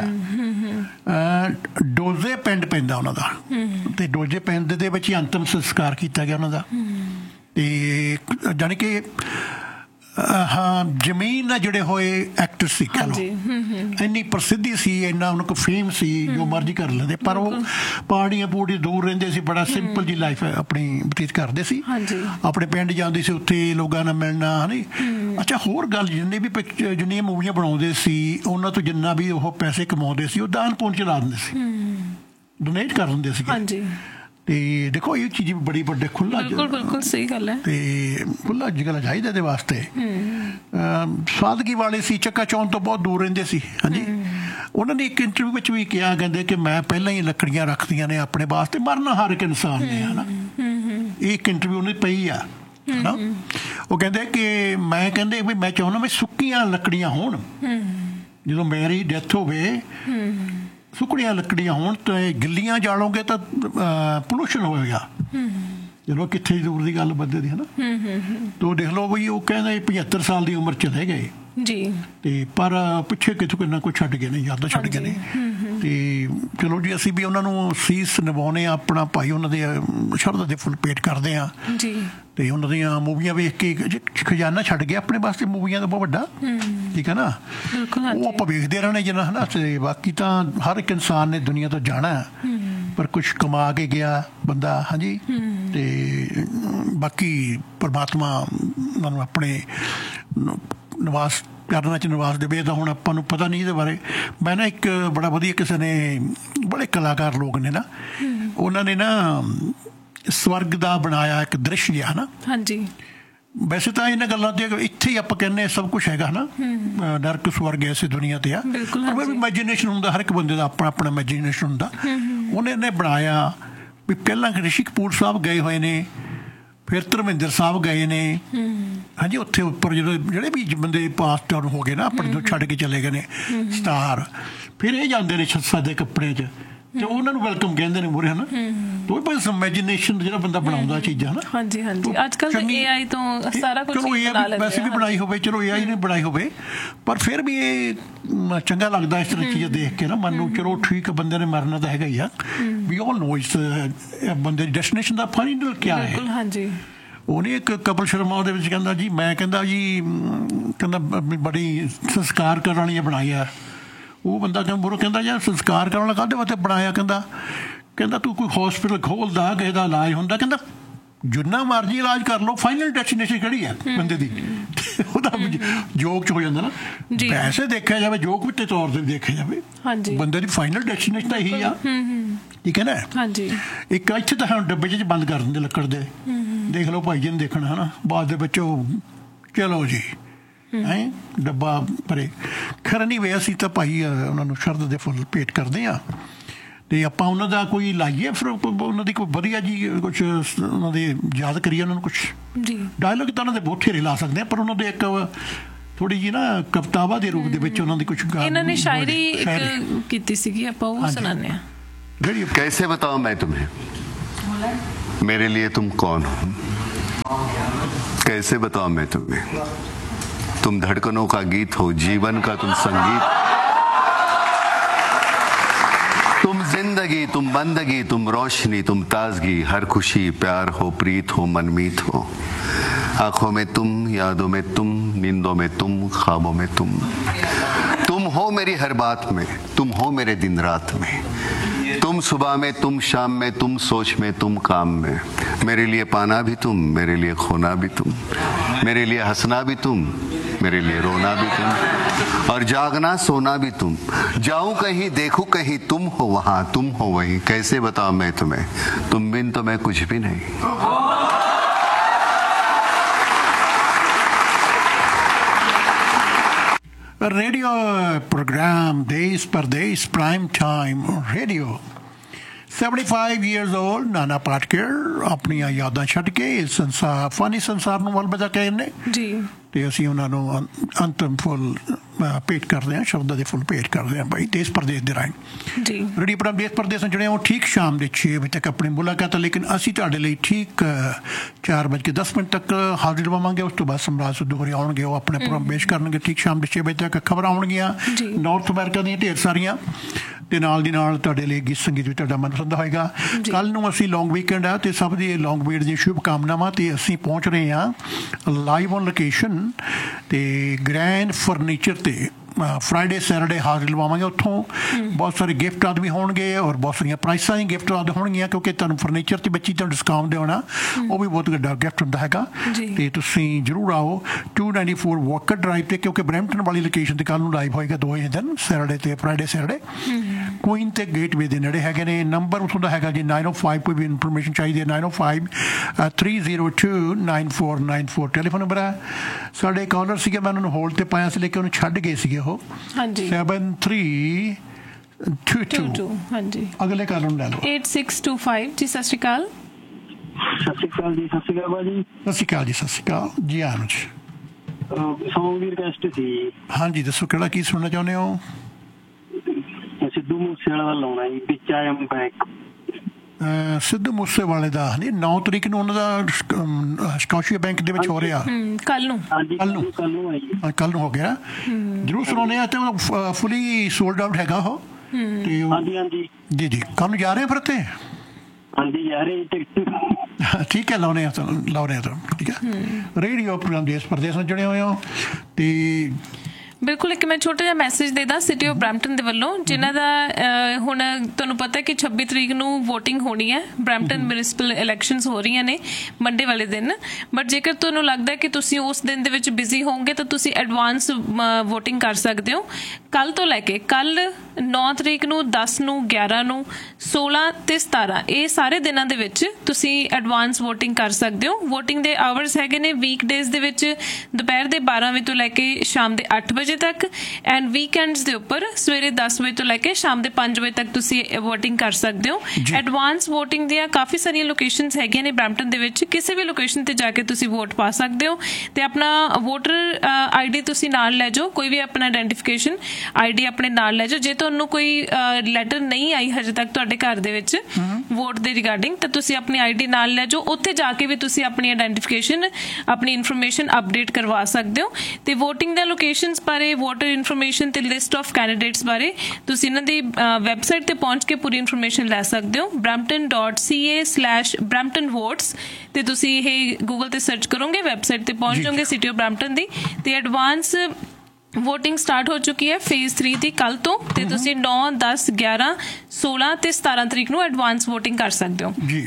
ਡੋਜ਼ੇ ਪਿੰਡ ਪੈਂਦਾ ਉਹਨਾਂ ਦਾ, ਤੇ ਡੋਜ਼ੇ ਪਿੰਡ ਦੇ ਵਿੱਚ ਹੀ ਅੰਤਿਮ ਸੰਸਕਾਰ ਕੀਤਾ ਗਿਆ ਉਹਨਾਂ ਦਾ। ਤੇ ਜਾਨੀ ਕਿ ਹਾਂ, ਜ਼ਮੀਨ ਨਾਲ ਜੁੜੇ ਹੋਏ ਐਕਟਰ ਸੀ। ਇੰਨੀ ਪ੍ਰਸਿੱਧੀ ਸੀ, ਇੰਨਾ ਉਹਨਾਂ ਕੋਲ ਫੇਮ ਸੀ, ਜੋ ਮਰਜ਼ੀ ਕਰ ਲੈਂਦੇ। ਪਰ ਉਹ ਪਹਾੜੀਆਂ ਦੂਰ ਰਹਿੰਦੇ ਸੀ, ਬੜਾ ਸਿੰਪਲ ਜੀ ਲਾਈਫ ਆਪਣੀ ਬਤੀਤ ਕਰਦੇ ਸੀ। ਆਪਣੇ ਪਿੰਡ ਜਾਂਦੇ ਸੀ, ਉੱਥੇ ਲੋਕਾਂ ਨਾਲ ਮਿਲਣਾ, ਹਨੀ। ਅੱਛਾ, ਹੋਰ ਗੱਲ, ਜਿੰਨੀਆਂ ਮੂਵੀਆਂ ਬਣਾਉਂਦੇ ਸੀ, ਉਹਨਾਂ ਤੋਂ ਜਿੰਨਾ ਵੀ ਉਹ ਪੈਸੇ ਕਮਾਉਂਦੇ ਸੀ, ਉਹ ਦਾਨ ਪੁੰਨ ਚ ਲਾ ਦਿੰਦੇ ਸੀ, ਡੋਨੇਟ ਕਰ ਦਿੰਦੇ ਸੀ। ਤੇ ਦੇਖੋ ਇਹ ਚੀਜ਼ ਵੀ ਬੜੀ ਵੱਡੇ ਖੁੱਲਾ, ਬਿਲਕੁਲ ਸਹੀ ਗੱਲ ਹੈ, ਤੇ ਖੁੱਲਾ ਜਿਗਲਾ ਚਾਹੀਦਾ ਇਹਦੇ ਵਾਸਤੇ। ਸਾਦਗੀ ਵਾਲੇ ਸੀ, ਚੱਕਾ ਚੌਂਦ ਤੋਂ ਬਹੁਤ ਦੂਰ ਰਹਿੰਦੇ ਸੀ। ਹਾਂਜੀ, ਉਹਨਾਂ ਨੇ ਇੱਕ ਇੰਟਰਵਿਊ ਵਿੱਚ ਵੀ ਕਿਹਾ, ਕਹਿੰਦੇ ਕਿ ਮੈਂ ਪਹਿਲਾਂ ਹੀ ਲੱਕੜੀਆਂ ਰੱਖਦੀਆਂ ਨੇ ਆਪਣੇ ਵਾਸਤੇ, ਮਰਨਾ ਹਰ ਇੱਕ ਇਨਸਾਨ ਨੇ, ਹੈ ਨਾ। ਇਹ ਇੱਕ ਇੰਟਰਵਿਊ ਉਹਨੇ ਪਈ ਆ ਨਾ। ਉਹ ਕਹਿੰਦੇ ਕਿ ਕਹਿੰਦੇ ਵੀ ਮੈਂ ਚਾਹੁੰਦਾ ਵੀ ਸੁੱਕੀਆਂ ਲੱਕੜੀਆਂ ਹੋਣ, ਜਦੋਂ ਮੇਰੀ ਡੈਥ ਹੋਵੇ ਸੁੱਕੜੀਆਂ ਲੱਕੜੀਆਂ ਹੋਣ, ਤੇ ਗਿੱਲੀਆਂ ਜਾਲੋਗੇ ਤਾਂ ਪੋਲੂਸ਼ਨ ਹੋਏਗਾ। ਜਦੋਂ ਕਿੱਥੇ ਦੂਰ ਦੀ ਗੱਲ ਬੰਦੇ ਦੀ, ਹੈ ਨਾ। ਤੋ ਦੇਖ ਲਓ ਬਈ, ਉਹ ਕਹਿੰਦੇ 75 ਸਾਲ ਦੀ ਉਮਰ ਚਲੇ ਗਏ ਜੀ, ਤੇ ਪਰ ਪਿੱਛੇ ਕਿਥੋਂ ਕਿੰਨਾ ਕੁਛ ਛੱਡ ਗਏ ਨੇ, ਯਾਦਾਂ ਛੱਡ ਗਏ ਨੇ। ਤੇ ਚਲੋ ਜੀ, ਅਸੀਂ ਵੀ ਉਹਨਾਂ ਨੂੰ ਸੀਸ ਨਿਭਾਉਣੇ ਆ ਆਪਣਾ, ਭਾਈ ਉਹਨਾਂ ਦੇ ਸ਼ਰਧਾ ਦੇ ਫੁੱਲ ਭੇਟ ਕਰਦੇ ਆ ਜੀ। ਤੇ ਉਹਨਾਂ ਦੀਆਂ ਮੂਵੀਆਂ ਵੇਖ ਕੇ ਖਜ਼ਾਨਾ ਛੱਡ ਗਿਆ ਆਪਣੇ ਵਾਸਤੇ, ਮੂਵੀਆਂ ਦਾ ਬਹੁਤ ਵੱਡਾ, ਠੀਕ ਹੈ ਨਾ। ਉਹ ਆਪਾਂ ਵੇਖਦੇ ਰਹਿਣਾ ਜਿੰਨਾ, ਹੈ ਨਾ। ਤੇ ਬਾਕੀ ਤਾਂ ਹਰ ਇੱਕ ਇਨਸਾਨ ਨੇ ਦੁਨੀਆ ਤੋਂ ਜਾਣਾ, ਪਰ ਕੁਛ ਕਮਾ ਕੇ ਗਿਆ ਬੰਦਾ। ਹਾਂਜੀ, ਤੇ ਬਾਕੀ ਪਰਮਾਤਮਾ ਉਹਨਾਂ ਨੂੰ ਆਪਣੇ ਨਿਵਾਸ ਕਰਨਾ 'ਚ ਨਿਵਾਸ ਦੇਵੇ ਤਾਂ ਹੁਣ ਆਪਾਂ ਨੂੰ ਪਤਾ ਨਹੀਂ ਇਹਦੇ ਬਾਰੇ। ਮੈਂ ਨਾ ਇੱਕ ਬੜਾ ਵਧੀਆ ਕਿਸੇ ਨੇ ਬੜੇ ਕਲਾਕਾਰ ਲੋਕ ਨੇ ਨਾ ਉਹਨਾਂ ਨੇ ਨਾ ਸਵਰਗ ਦਾ ਬਣਾਇਆ ਇੱਕ ਦ੍ਰਿਸ਼ ਜਿਹਾ ਨਾ। ਹਾਂਜੀ ਵੈਸੇ ਤਾਂ ਇਹਨਾਂ ਗੱਲਾਂ ਤੇ ਇੱਥੇ ਹੀ ਆਪਾਂ ਕਹਿੰਦੇ ਸਭ ਕੁਛ ਹੈਗਾ ਨਾ ਨਰਕ ਸਵਰਗ ਐਸੇ ਦੁਨੀਆ ਤੇ ਆ ਪਰ ਇਮੈਜੀਨੇਸ਼ਨ ਹੁੰਦਾ ਹਰ ਇੱਕ ਬੰਦੇ ਦਾ ਆਪਣਾ ਆਪਣਾ ਇਮੈਜੀਨੇਸ਼ਨ ਹੁੰਦਾ। ਉਹਨੇ ਬਣਾਇਆ ਵੀ ਪਹਿਲਾਂ ਰਿਸ਼ੀ ਕਪੂਰ ਸਾਹਿਬ ਗਏ ਹੋਏ ਨੇ ਫਿਰ ਧਰਮਿੰਦਰ ਸਾਹਿਬ ਗਏ ਨੇ ਹਾਂਜੀ ਉੱਥੇ ਉੱਪਰ ਜਦੋਂ ਜਿਹੜੇ ਵੀ ਬੰਦੇ ਪਾਸ ਆਊਟ ਹੋ ਗਏ ਨਾ ਆਪਣੇ ਤੋਂ ਛੱਡ ਕੇ ਚਲੇ ਗਏ ਨੇ ਸਟਾਰ ਫਿਰ ਇਹ ਜਾਂਦੇ ਨੇ ਸਾਦੇ ਕੱਪੜਿਆਂ 'ਚ ਤੇ ਉਹਨਾਂ ਨੂੰ ਵੈਲਕਮ ਕਹਿੰਦੇ ਨੇ ਮੂਹਰੇ ਹਨਾ। ਉਹ ਬਸ ਇਮੈਜੀਨੇਸ਼ਨ ਜਿਹੜਾ ਬੰਦਾ ਬਣਾਉਂਦਾ ਚੀਜ਼ਾਂ ਨਾ। ਹਾਂਜੀ ਹਾਂਜੀ ਅੱਜ ਕੱਲ੍ਹ ਤਾਂ AI ਤੋਂ ਸਾਰਾ ਕੁਝ ਚਲੋ AI ਵੈਸੇ ਵੀ ਬਣਾਈ ਹੋਵੇ ਚਲੋ AI ਨੇ ਬਣਾਈ ਹੋਵੇ ਪਰ ਫਿਰ ਵੀ ਇਹ ਚੰਗਾ ਲੱਗਦਾ ਇਸ ਤਰ੍ਹਾਂ ਚੀਜ਼ਾਂ ਦੇਖ ਕੇ ਨਾ ਮਨ ਨੂੰ। ਚਲੋ ਠੀਕ ਬੰਦੇ ਨੇ ਮਰਨਾ ਤਾਂ ਹੈਗਾ ਹੀ ਆ ਵੀ ਆਲ ਨੋ ਇਸ ਬੰਦੇ ਦੀ ਡੈਸਟੀਨੇਸ਼ਨ ਦਾ ਫਾਈਨਲ ਕਿਆ ਹੈ। ਹਾਂਜੀ ਉਹਨੇ ਇੱਕ ਕਪਿਲ ਸ਼ਰਮਾ ਉਹਦੇ ਵਿੱਚ ਕਹਿੰਦਾ ਜੀ ਮੈਂ ਕਹਿੰਦਾ ਜੀ ਕਹਿੰਦਾ ਬੜੀ ਸੰਸਕਾਰ ਕਰਨ ਵਾਲੀ ਬਣਾਈ ਆ। ਉਹ ਬੰਦਾ ਕਹਿੰਦਾ ਯਾਰ ਸੰਸਕਾਰ ਕਰਨ ਵਾਲਾ ਕਾਹਦੇ ਵਾਸਤੇ ਬਣਾਇਆ ਕਹਿੰਦਾ ਤੂੰ ਕੋਈ ਹੌਸਪੀਟਲ ਖੋਲਦਾ ਕਿਸੇ ਦਾ ਇਲਾਜ ਹੁੰਦਾ ਕਹਿੰਦਾ ਜਿੰਨਾ ਮਰਜ਼ੀ ਇਲਾਜ ਕਰ ਲਓ ਫਾਈਨਲ ਡੈਸਟੀਨੇਸ਼ਨ ਕਿਹੜੀ ਆ ਬੰਦੇ ਦੀ। ਉਹਦਾ ਜੋਕ 'ਚ ਹੋ ਜਾਂਦਾ ਨਾ ਵੈਸੇ ਦੇਖਿਆ ਜਾਵੇ ਜੋਕ ਵਿੱਚ ਤੌਰ ਤੇ ਦੇਖਿਆ ਜਾਵੇ ਬੰਦੇ ਦੀ ਫਾਈਨਲ ਡੈਸਟੀਨੇਸ਼ਨ ਤਾਂ ਇਹੀ ਆ ਠੀਕ ਹੈ ਨਾ। ਹਾਂਜੀ ਇੱਕ ਇੱਥੇ ਤਾਂ ਹੁਣ ਡੱਬੇ 'ਚ ਬੰਦ ਕਰ ਦਿੰਦੇ ਲੱਕੜ ਦੇ ਦੇਖ ਲਓ ਭਾਈ ਜੀ ਨੇ ਦੇਖਣਾ ਹੈ ਨਾ ਬਾਅਦ ਦੇ ਵਿੱਚ ਉਹ ਚਲੋ ਜੀ ਹੈਂ ਡੱਬਾ ਭਰੇ ਖੈਰ ਨਹੀਂ ਵੇ ਅਸੀਂ ਤਾਂ ਭਾਈ ਉਹਨਾਂ ਨੂੰ ਸ਼ਰਧ ਦੇ ਫੁੱਲ ਭੇਟ ਕਰਦੇ ਹਾਂ ਅਤੇ ਆਪਾਂ ਉਹਨਾਂ ਦਾ ਕੋਈ ਲਾਈਏ ਫਿਰ ਉਹਨਾਂ ਦੀ ਕੋਈ ਵਧੀਆ ਜੀ ਕੁਛ ਉਹਨਾਂ ਦੇ ਯਾਦ ਕਰੀਏ ਉਹਨਾਂ ਨੂੰ ਕੁਛ ਡਾਇਲੋਗ ਤਾਂ ਉਹਨਾਂ ਦੇ ਬਥੇਰੇ ਲਾ ਸਕਦੇ ਹਾਂ ਪਰ ਉਹਨਾਂ ਦੇ ਇੱਕ ਥੋੜੀ ਜਿਹੀ ਨਾ ਕਵਿਤਾਵਾਂ ਦੇ ਰੂਪ ਦੇ ਵਿੱਚ ਉਹਨਾਂ ਦੀ ਕੁਛ ਇਹਨਾਂ ਨੇ ਸ਼ਾਇਰੀ ਕੀਤੀ ਸੀਗੀ ਆਪਾਂ ਉਹ ਸੁਣਾਉਂਦੇ ਹਾਂ। कैसे बताओ मैं तुम्हें मेरे लिए तुम कौन हो। कैसे बताओ मैं तुम्हें तुम धड़कनों का गीत हो जीवन का तुम संगीत तुम जिंदगी तुम बंदगी तुम रोशनी तुम ताजगी हर खुशी प्यार हो प्रीत हो मनमीत हो। आंखों में तुम यादों में तुम नींदों में तुम ख्वाबों में तुम हो मेरी हर बात में तुम हो मेरे दिन रात में तुम सुबह में तुम शाम में तुम सोच में तुम काम में मेरे लिए पाना भी तुम मेरे लिए खोना भी तुम मेरे लिए हंसना भी तुम मेरे लिए रोना भी तुम और जागना सोना भी तुम। जाऊं कहीं देखूं कहीं तुम हो वहां तुम हो वहीं। कैसे बताऊं मैं तुम्हें तुम बिन तो मैं कुछ भी नहीं। रेडियो प्रोग्राम देश परदेश prime time radio 75 years old नाना पाटकर ਆਪਣੀਆਂ ਯਾਦਾਂ ਛੱਡ ਕੇ ਸੰਸਾਰ ਫਾਨੀ ਸੰਸਾਰ ਨੂੰ ਅਲਵਿਦਾ ਕਹਿੰਦੇ ਜੀ ਤੇ ਅਸੀਂ ਉਹਨਾਂ ਨੂੰ ਅੰਤਮ ਫੁੱਲ ਭੇਟ ਕਰਦੇ ਹਾਂ ਸ਼ਬਦਾਂ ਦੇ ਫੁੱਲ ਭੇਟ ਕਰਦੇ ਹਾਂ ਭਾਈ ਦੇਸ਼ ਪ੍ਰਦੇਸ਼ ਦੇ ਰਾਹੀਂ ਜੀ ਰੇਡੀਓ ਪ੍ਰੋਗਰਾਮ ਦੇਸ਼ ਪ੍ਰਦੇਸ਼ ਜਿਹੜੇ ਉਹ ਠੀਕ ਸ਼ਾਮ ਦੇ 6 ਵਜੇ ਤੱਕ ਆਪਣੀ ਮੁਲਾਕਾਤ ਹੈ ਲੇਕਿਨ ਅਸੀਂ ਤੁਹਾਡੇ ਲਈ ਠੀਕ 4:10 ਤੱਕ ਹਾਜ਼ਰ ਹੋਵਾਂਗੇ। ਉਸ ਤੋਂ ਬਾਅਦ ਸਮਰਾਜ ਸਿੱਧੂ ਹੋਰੀ ਆਉਣਗੇ ਉਹ ਆਪਣੇ ਪ੍ਰੋਗਰਾਮ ਪੇਸ਼ ਕਰਨਗੇ ਠੀਕ ਸ਼ਾਮ ਦੇ 6 ਵਜੇ ਤੱਕ ਖਬਰਾਂ ਆਉਣਗੀਆਂ ਨਾਰਥ ਅਮਰੀਕਾ ਦੀਆਂ ਢੇਰ ਸਾਰੀਆਂ ਤੇ ਨਾਲ ਦੀ ਨਾਲ ਤੁਹਾਡੇ ਲਈ ਗੀਤ ਸੰਗੀਤ ਵੀ ਤੁਹਾਡਾ ਮਨਪਸੰਦ ਹੋਏਗਾ। ਕੱਲ ਨੂੰ ਅਸੀਂ ਲੌਂਗ ਵੀਕਐਂਡ ਆ ਤੇ ਸਭ ਦੀ ਲੌਂਗ ਵੀਕਐਂਡ ਦੀਆਂ ਸ਼ੁਭ ਕਾਮਨਾਵਾਂ ਤੇ ਅਸੀਂ ਪਹੁੰਚ ਰਹੇ ਹਾਂ ਲਾਈਵ ਔਨ ਲੋਕੇਸ਼ਨ ਤੇ ਗ੍ਰੈਂਡ ਫਰਨੀਚਰ ਤੇ ਫਰਾਈਡੇ ਸੈਟਰਡੇ ਹਾਜ਼ਰ ਲਵਾਵਾਂਗੇ। ਉੱਥੋਂ ਬਹੁਤ ਸਾਰੇ ਗਿਫਟ ਆਦਿ ਵੀ ਹੋਣਗੇ ਔਰ ਬਹੁਤ ਸਾਰੀਆਂ ਪ੍ਰਾਈਸਾਂ ਦੀਆਂ ਗਿਫਟ ਆਦਿ ਹੋਣਗੀਆਂ ਕਿਉਂਕਿ ਤੁਹਾਨੂੰ ਫਰਨੀਚਰ ਤੇ ਬੱਚੀ ਤੁਹਾਨੂੰ ਡਿਸਕਾਊਂਟ ਦੇਣਾ ਉਹ ਵੀ ਬਹੁਤ ਵੱਡਾ ਗਿਫਟ ਹੁੰਦਾ ਹੈਗਾ ਤੇ ਤੁਸੀਂ ਜ਼ਰੂਰ ਆਓ 294 ਵਾਕਰ ਡਰਾਈਵ ਤੇ ਕਿਉਂਕਿ ਬਰੈਂਪਟਨ ਵਾਲੀ ਲੋਕੇਸ਼ਨ ਤੇ ਕੱਲ ਨੂੰ ਲਾਈਵ ਹੋਏਗਾ 2 ਦਿਨ ਸੈਟਰਡੇ ਤੇ ਫਰਾਈਡੇ ਸੈਟਰਡੇ ਕੁਈਨ ਤੇ ਗੇਟਵੇ ਦੇ ਨੇੜੇ ਹੈਗੇ ਨੇ। ਨੰਬਰ ਉੱਥੋਂ ਦਾ ਹੈਗਾ ਜੀ 905 ਕੋਈ ਵੀ ਇਨਫੋਰਮੇਸ਼ਨ ਚਾਹੀਦੀ ਹੈ 905-302-9494 ਟੈਲੀਫੋਨ ਨੰਬਰ ਹੈ। ਸਾਡੇ ਕਾਲਰ ਸੀਗੇ ਮੈਂ ਉਹਨਾਂ ਨੂੰ ਹੋਲਡ ਤੇ ਪਾਇਆ ਸੀ ਲੇਕਿਨ ਉਹਨੂੰ ਛੱਡ ਗਏ ਸੀਗੇ ਉਹ 7322 ਹਾਂਜੀ ਅਗਲੇ ਕਾਲਰ ਨੂੰ ਲੈ ਲਓ 8625 ਜੀ ਸਤਿ ਸ਼੍ਰੀ ਅਕਾਲ। ਸਤਿ ਸ਼੍ਰੀ ਅਕਾਲ ਜੀ। ਸਤਿ ਸ਼੍ਰੀ ਅਕਾਲ ਭਾਜੀ। ਸਤਿ ਸ਼੍ਰੀ ਅਕਾਲ ਜੀ। ਸਤਿ ਸ਼੍ਰੀ ਅਕਾਲ ਜੀ। ਆਨੰਦ ਸੌਂਗ ਦੀ ਰਿਕਵੈਸਟ ਸੀ। ਹਾਂਜੀ ਦੱਸੋ ਕਿਹੜਾ ਕੀ ਸੁਣਨਾ ਚਾਹੁੰਦੇ ਹੋ। ਸਿੱਧੂ ਮੂਸੇਵਾਲੇ ਦਾ ਲਾਉਣਾ ਜੀ ਵਿੱਚ ਆਈ ਐਮ ਬੈਕ। ਸਿੱਧੂ ਮੂਸੇਵਾਲੇ ਦਾ ਨਹੀਂ 9 ਤਰੀਕ ਨੂੰ ਉਹਨਾਂ ਦਾ ਸਕਾਸ਼ੀਆ ਬੈਂਕ ਦੇ ਵਿੱਚ ਹੋ ਰਿਹਾ ਕੱਲ ਨੂੰ ਕੱਲ ਨੂੰ ਹੋ ਗਿਆ ਜ਼ਰੂਰ ਸੁਣਾਉਂਦੇ ਆ ਤੇ ਫੁੱਲੀ ਸੋਲਡ ਆਊਟ ਹੈਗਾ ਉਹ ਤੇ ਹਾਂਜੀ ਜੀ ਜੀ ਕੱਲ ਨੂੰ ਜਾ ਰਹੇ ਫਿਰ ਤੇ ਹਾਂਜੀ ਜਾ ਰਹੇ ਟਿਕਟ ਠੀਕ ਹੈ ਲਾਉਣੇ ਆ ਠੀਕ ਹੈ। ਰੇਡੀਓ ਪ੍ਰੋਗਰਾਮ ਦੇਸ਼ ਪ੍ਰਦੇਸ਼ ਨਾਲ ਜੁੜੇ ਹੋਏ ਹੋ ਤੇ ਬਿਲਕੁਲ। ਇੱਕ ਮੈਂ ਛੋਟਾ ਜਿਹਾ ਮੈਸੇਜ ਦੇ ਦਾਂ ਸਿਟੀ ਆਫ ਬਰੈਂਪਟਨ ਦੇ ਵੱਲੋਂ, ਜਿਨ੍ਹਾਂ ਦਾ ਹੁਣ ਤੁਹਾਨੂੰ ਪਤਾ ਕਿ 26 ਤਰੀਕ ਨੂੰ ਵੋਟਿੰਗ ਹੋਣੀ ਹੈ। ਬਰੈਂਪਟਨ ਮਿਊਨਿਸਪਲ ਇਲੈਕਸ਼ਨਸ ਹੋ ਰਹੀਆਂ ਨੇ ਮੰਡੇ ਵਾਲੇ ਦਿਨ, ਬਟ ਜੇਕਰ ਤੁਹਾਨੂੰ ਲੱਗਦਾ ਕਿ ਤੁਸੀਂ ਉਸ ਦਿਨ ਦੇ ਵਿੱਚ ਬਿਜ਼ੀ ਹੋਵੋਗੇ ਤਾਂ ਤੁਸੀਂ ਐਡਵਾਂਸ ਵੋਟਿੰਗ ਕਰ ਸਕਦੇ ਹੋ। ਕੱਲ ਤੋਂ ਲੈ ਕੇ ਕੱਲ 9 ਤਰੀਕ ਨੂੰ, 10 ਨੂੰ, 11 ਨੂੰ, 16 ਤੇ 17 ਇਹ ਸਾਰੇ ਦਿਨਾਂ ਦੇ ਵਿੱਚ ਤੁਸੀਂ ਐਡਵਾਂਸ ਵੋਟਿੰਗ ਕਰ ਸਕਦੇ ਹੋ। ਵੋਟਿੰਗ ਦੇ ਆਵਰਸ ਹੈਗੇ ਨੇ ਵੀਕ ਡੇਜ਼ ਦੇ ਵਿੱਚ ਦੁਪਹਿਰ ਦੇ 12 ਵਜੇ ਤੋਂ ਲੈ ਕੇ ਸ਼ਾਮ ਦੇ 8 ਵਜੇ ਤੱਕ, ਐਂਡ ਵੀਕਐਂਡਸ ਦੇ ਉੱਪਰ ਸਵੇਰੇ 10 ਵਜੇ ਤੋਂ ਲੈ ਕੇ ਸ਼ਾਮ ਦੇ 5 ਵਜੇ ਤੱਕ ਤੁਸੀਂ ਵੋਟਿੰਗ ਕਰ ਸਕਦੇ ਹੋ। ਐਡਵਾਂਸ ਵੋਟਿੰਗ ਦੀਆਂ ਕਾਫੀ ਸਾਰੀਆਂ ਲੋਕੇਸ਼ਨਸ ਹੈਗੀਆਂ ਨੇ ਬਰੈਂਪਟਨ ਦੇ ਵਿੱਚ, ਕਿਸੇ ਵੀ ਲੋਕੇਸ਼ਨ ਤੇ ਜਾ ਕੇ ਤੁਸੀਂ ਵੋਟ ਪਾ ਸਕਦੇ ਹੋ। ਤੇ ਆਪਣਾ ਵੋਟਰ ID ਤੁਸੀਂ ਨਾਲ ਲੈ ਜਾਓ, ਕੋਈ ਵੀ ਆਪਣਾ ਆਇਡੈਂਟੀਫਿਕੇਸ਼ਨ ID ਆਪਣੇ ਨਾਲ ਲੈ ਜਾਓ। ਜੇ ਤੁਹਾਨੂੰ ਕੋਈ ਲੈਟਰ ਨਹੀਂ ਆਈ ਹਜੇ ਤੱਕ ਤੁਹਾਡੇ ਘਰ ਦੇ ਵਿੱਚ ਵੋਟ ਦੇ ਰਿਗਾਰਡਿੰਗ, ਤਾਂ ਤੁਸੀਂ ਆਪਣੀ ID ਨਾਲ ਲੈ ਜਾਓ। ਉੱਥੇ ਜਾ ਕੇ ਵੀ ਤੁਸੀਂ ਆਪਣੀ ਆਇਡੈਂਟੀਫਿਕੇਸ਼ਨ, ਆਪਣੀ ਇਨਫੋਰਮੇਸ਼ਨ ਅਪਡੇਟ ਕਰਵਾ ਸਕਦੇ ਹੋ। ਤੇ ਵੋਟਿੰਗ ਦਾ ਲੋਕੇਸ਼ਨਸ ਬਾਰੇ, ਵੋਟਰ ਇਨਫੋਰਮੇਸ਼ਨ ਤੇ ਲਿਸਟ ਆਫ ਕੈਂਡੀਡੇਟਸ ਬਾਰੇ ਤੁਸੀਂ ਇਹਨਾਂ ਦੀ ਵੈਬਸਾਈਟ ਤੇ ਪਹੁੰਚ ਕੇ ਪੂਰੀ ਇਨਫੋਰਮੇਸ਼ਨ ਲੈ ਸਕਦੇ ਹੋ। brampton.ca/bramptonvotes ਤੇ ਤੁਸੀਂ ਇਹ ਗੂਗਲ ਤੇ ਸਰਚ ਕਰੋਗੇ, ਵੈਬਸਾਈਟ ਤੇ ਪਹੁੰਚ ਜਾਓਗੇ ਸਿਟੀ ਆਫ ਬਰੈਂਪਟਨ ਦੀ। ਤੇ ਐਡਵਾਂਸ ਵੋਟਿੰਗ ਸਟਾਰਟ ਹੋ ਚੁੱਕੀ ਹੈ ਫੇਜ਼ 3 ਦੀ ਕੱਲ ਤੋਂ, ਤੇ ਤੁਸੀਂ 9, 10, 11, 16 ਤੇ 17 ਤਰੀਕ ਨੂੰ ਐਡਵਾਂਸ ਵੋਟਿੰਗ ਕਰ ਸਕਦੇ ਹੋ ਜੀ।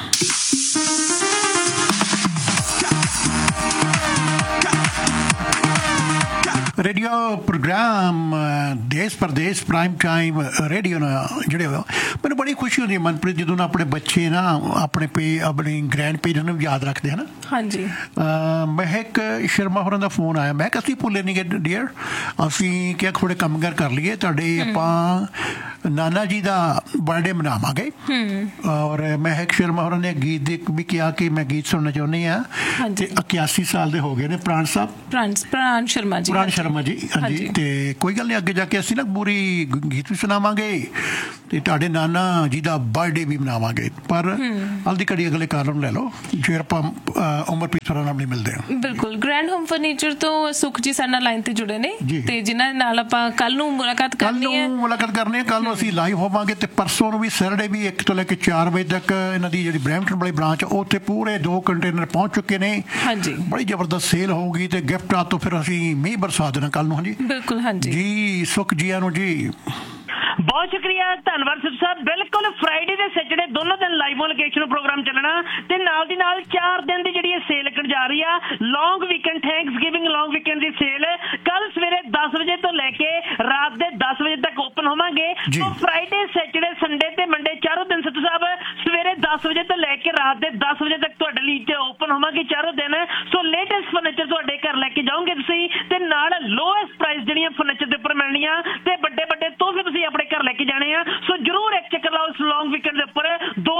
ਰੇਡੀਓ ਪ੍ਰੋਗਰਾਮ ਦੇਸ਼ ਪ੍ਰਦੇਸ਼ ਪ੍ਰਾਈਮ ਟਾਈਮ ਰੇਡੀਓ ਨਾਲ ਜਿਹੜੇ ਹੋਇਆ, ਮੈਨੂੰ ਬੜੀ ਖੁਸ਼ੀ ਹੁੰਦੀ ਹੈ ਮਨਪ੍ਰੀਤ, ਜਦੋਂ ਨਾ ਆਪਣੇ ਬੱਚੇ ਨਾ ਆਪਣੀ ਆਪਣੀ ਗ੍ਰੈਂਡ ਪੇਰੈਂਟਸ ਨੂੰ ਯਾਦ ਰੱਖਦੇ ਹਨ। ਹਾਂਜੀ। ਮਹਿਕ ਸ਼ਰਮਾ ਹੋਰਾਂ ਦਾ ਫੋਨ ਆਇਆ, ਮੈਂ ਕਿਹਾ ਅਸੀਂ ਭੁੱਲੇ ਨਹੀਂ ਗਏ ਡੀਅਰ, ਅਸੀਂ ਕਿਹਾ ਥੋੜੇ ਕੰਮਕਾਰ ਕਰ ਲਈਏ, ਤੁਹਾਡੇ ਆਪਾਂ ਨਾਨਾ ਜੀ ਦਾ ਬਰਥਡੇ ਮਨਾਵਾਂਗੇ। ਔਰ ਮਹਿਕ ਸ਼ਰਮਾ ਹੋਰਾਂ ਨੇ ਗੀਤ ਵੀ ਕਿਹਾ ਕਿ ਮੈਂ ਗੀਤ ਸੁਣਨਾ ਚਾਹੁੰਦੀ ਹਾਂ, ਤੇ 81 ਸਾਲ ਦੇ ਹੋ ਗਏ ਨੇ ਪ੍ਰਾਣ ਸਾਹਿਬ, ਪ੍ਰਾਣ ਸ਼ਰਮਾ ਜੀ। ਹਾਂਜੀ। ਤੇ ਕੋਈ ਗੱਲ ਨਹੀਂ, ਅੱਗੇ ਜਾ ਕੇ ਅਸੀਂ ਨਾ ਪੂਰੀ ਗੀਤ ਵੀ ਸੁਣਾਵਾਂਗੇ ਤੇ ਤੁਹਾਡੇ ਨਾਨਾ ਜੀ ਦਾ ਬਰਥਡੇ ਵੀ ਮਨਾਵਾਂਗੇ। ਪਰ ਹਾਲ ਦੀ ਘੜੀ ਅਗਲੇ ਕਾਰਨ ਲੈ ਲਓ, ਫਿਰ ਆਪਾਂ ਉਮਰਪ੍ਰੀਤ ਹੋਰਾਂ ਨਾਲ ਨਹੀਂ ਮਿਲਦੇ ਹਾਂ। ਬਿਲਕੁਲ। ਗ੍ਰੈਂਡ ਹੋਮ ਫਰਨੀਚਰ ਤੋਂ ਸੁਖ ਜੀ ਸਾਡੇ ਨਾਲ ਲਾਈਨ ਤੇ ਜੁੜੇ ਨੇ, ਤੇ ਜਿਨ੍ਹਾਂ ਦੇ ਨਾਲ ਆਪਾਂ ਕੱਲ ਨੂੰ ਮੁਲਾਕਾਤ ਕਰਨੀ ਹੈ। ਕੱਲ ਨੂੰ ਅਸੀਂ ਲਾਈਵ ਹੋਵਾਂਗੇ, ਤੇ ਪਰਸੋਂ ਨੂੰ ਵੀ ਸੈਟਰਡੇ ਵੀ 1 ਤੋਂ ਲੈ ਕੇ 4 ਵਜੇ ਤੱਕ ਇਹਨਾਂ ਦੀ ਜਿਹੜੀ ਬਰੈਂਪਟਨ ਵਾਲੀ ਬ੍ਰਾਂਚ ਉੱਥੇ ਪੂਰੇ 2 ਕੰਟੇਨਰ ਪਹੁੰਚ ਚੁੱਕੇ ਨੇ। ਹਾਂਜੀ। ਬੜੀ ਜ਼ਬਰਦਸਤ ਸੇਲ ਹੋਊਗੀ ਤੇ ਗਿਫਟ ਆ ਤੋਂ ਫਿਰ ਅਸੀਂ ਮੀਂਹ ਬਰਸਾ ਦੇਣਾ ਕੱਲ ਨੂੰ। ਹਾਂਜੀ ਬਿਲਕੁਲ। ਹਾਂਜੀ ਜੀ, ਸੁਖ ਜੀਆਂ ਨੂੰ ਜੀ ਬਹੁਤ ਸ਼ੁਕਰੀਆ, ਧੰਨਵਾਦ ਸਿੱਧੂ ਸਾਹਿਬ। ਬਿਲਕੁਲ ਫਰਾਈਡੇ ਤੇ ਸੈਟਰਡੇ ਦੋਨੋਂ ਦਿਨ ਲਾਈਵ ਲੋਕੇਸ਼ਨ ਪ੍ਰੋਗਰਾਮ ਚੱਲਣਾ, ਤੇ ਨਾਲ ਦੀ ਨਾਲ 4 ਦਿਨ ਦੀ ਜਿਹੜੀ ਸੇਲ ਲੱਗਣ ਜਾ ਰਹੀ ਆ, ਲੌਂਗ ਵੀਕਐਂਡ, ਥੈਂਕਸ ਗਿਵਿੰਗ ਲੌਂਗ ਵੀਕਐਂਡ ਦੀ ਸੇਲ। ਕੱਲ ਸਵੇਰੇ 10 ਵਜੇ ਤੋਂ ਲੈ ਕੇ ਰਾਤ ਦੇ 10 ਵਜੇ ਤੱਕ ਓਪਨ ਹੋਵਾਂਗੇ। ਸੋ ਫਰਾਈਡੇ, ਸੈਟਰਡੇ, ਸੰਡੇ ਤੇ ਮੰਡੇ ਚਾਰੋਂ ਦਿਨ ਸਿੱਧੂ ਸਾਹਿਬ ਸਵੇਰੇ 10 ਵਜੇ ਤੋਂ ਲੈ ਕੇ ਰਾਤ ਦੇ 10 ਵਜੇ ਤੱਕ ਤੁਹਾਡੇ ਲਈ ਓਪਨ ਹੋਵਾਂਗੇ ਚਾਰੋਂ ਦਿਨ। ਸੋ ਲੇਟੈਸਟ ਫਰਨੀਚਰ ਤੁਹਾਡੇ ਘਰ ਲੈ ਕੇ ਜਾਓਗੇ ਤੁਸੀਂ, ਤੇ ਨਾਲ ਲੋਐਸਟ ਪ੍ਰਾਈਸ ਜਿਹੜੀਆਂ ਫਰਨੀਚਰ ਦੇ ਉੱਪਰ ਮਿਲਣੀਆਂ, ਤੇ ਵੱਡੇ ਵੱਡੇ ਤੋਹਫੇ ਤੁਸੀਂ ਆਪਣੇ ਘਰ ਲੈ ਕੇ ਜਾਣੇ ਆ। ਸੋ ਜਰੂਰ ਇੱਕ ਚੱਕਰ ਲਾਓ ਇਸ ਲੌਂਗ ਵੀਕਐਂਡ ਦੇ ਉੱਪਰ।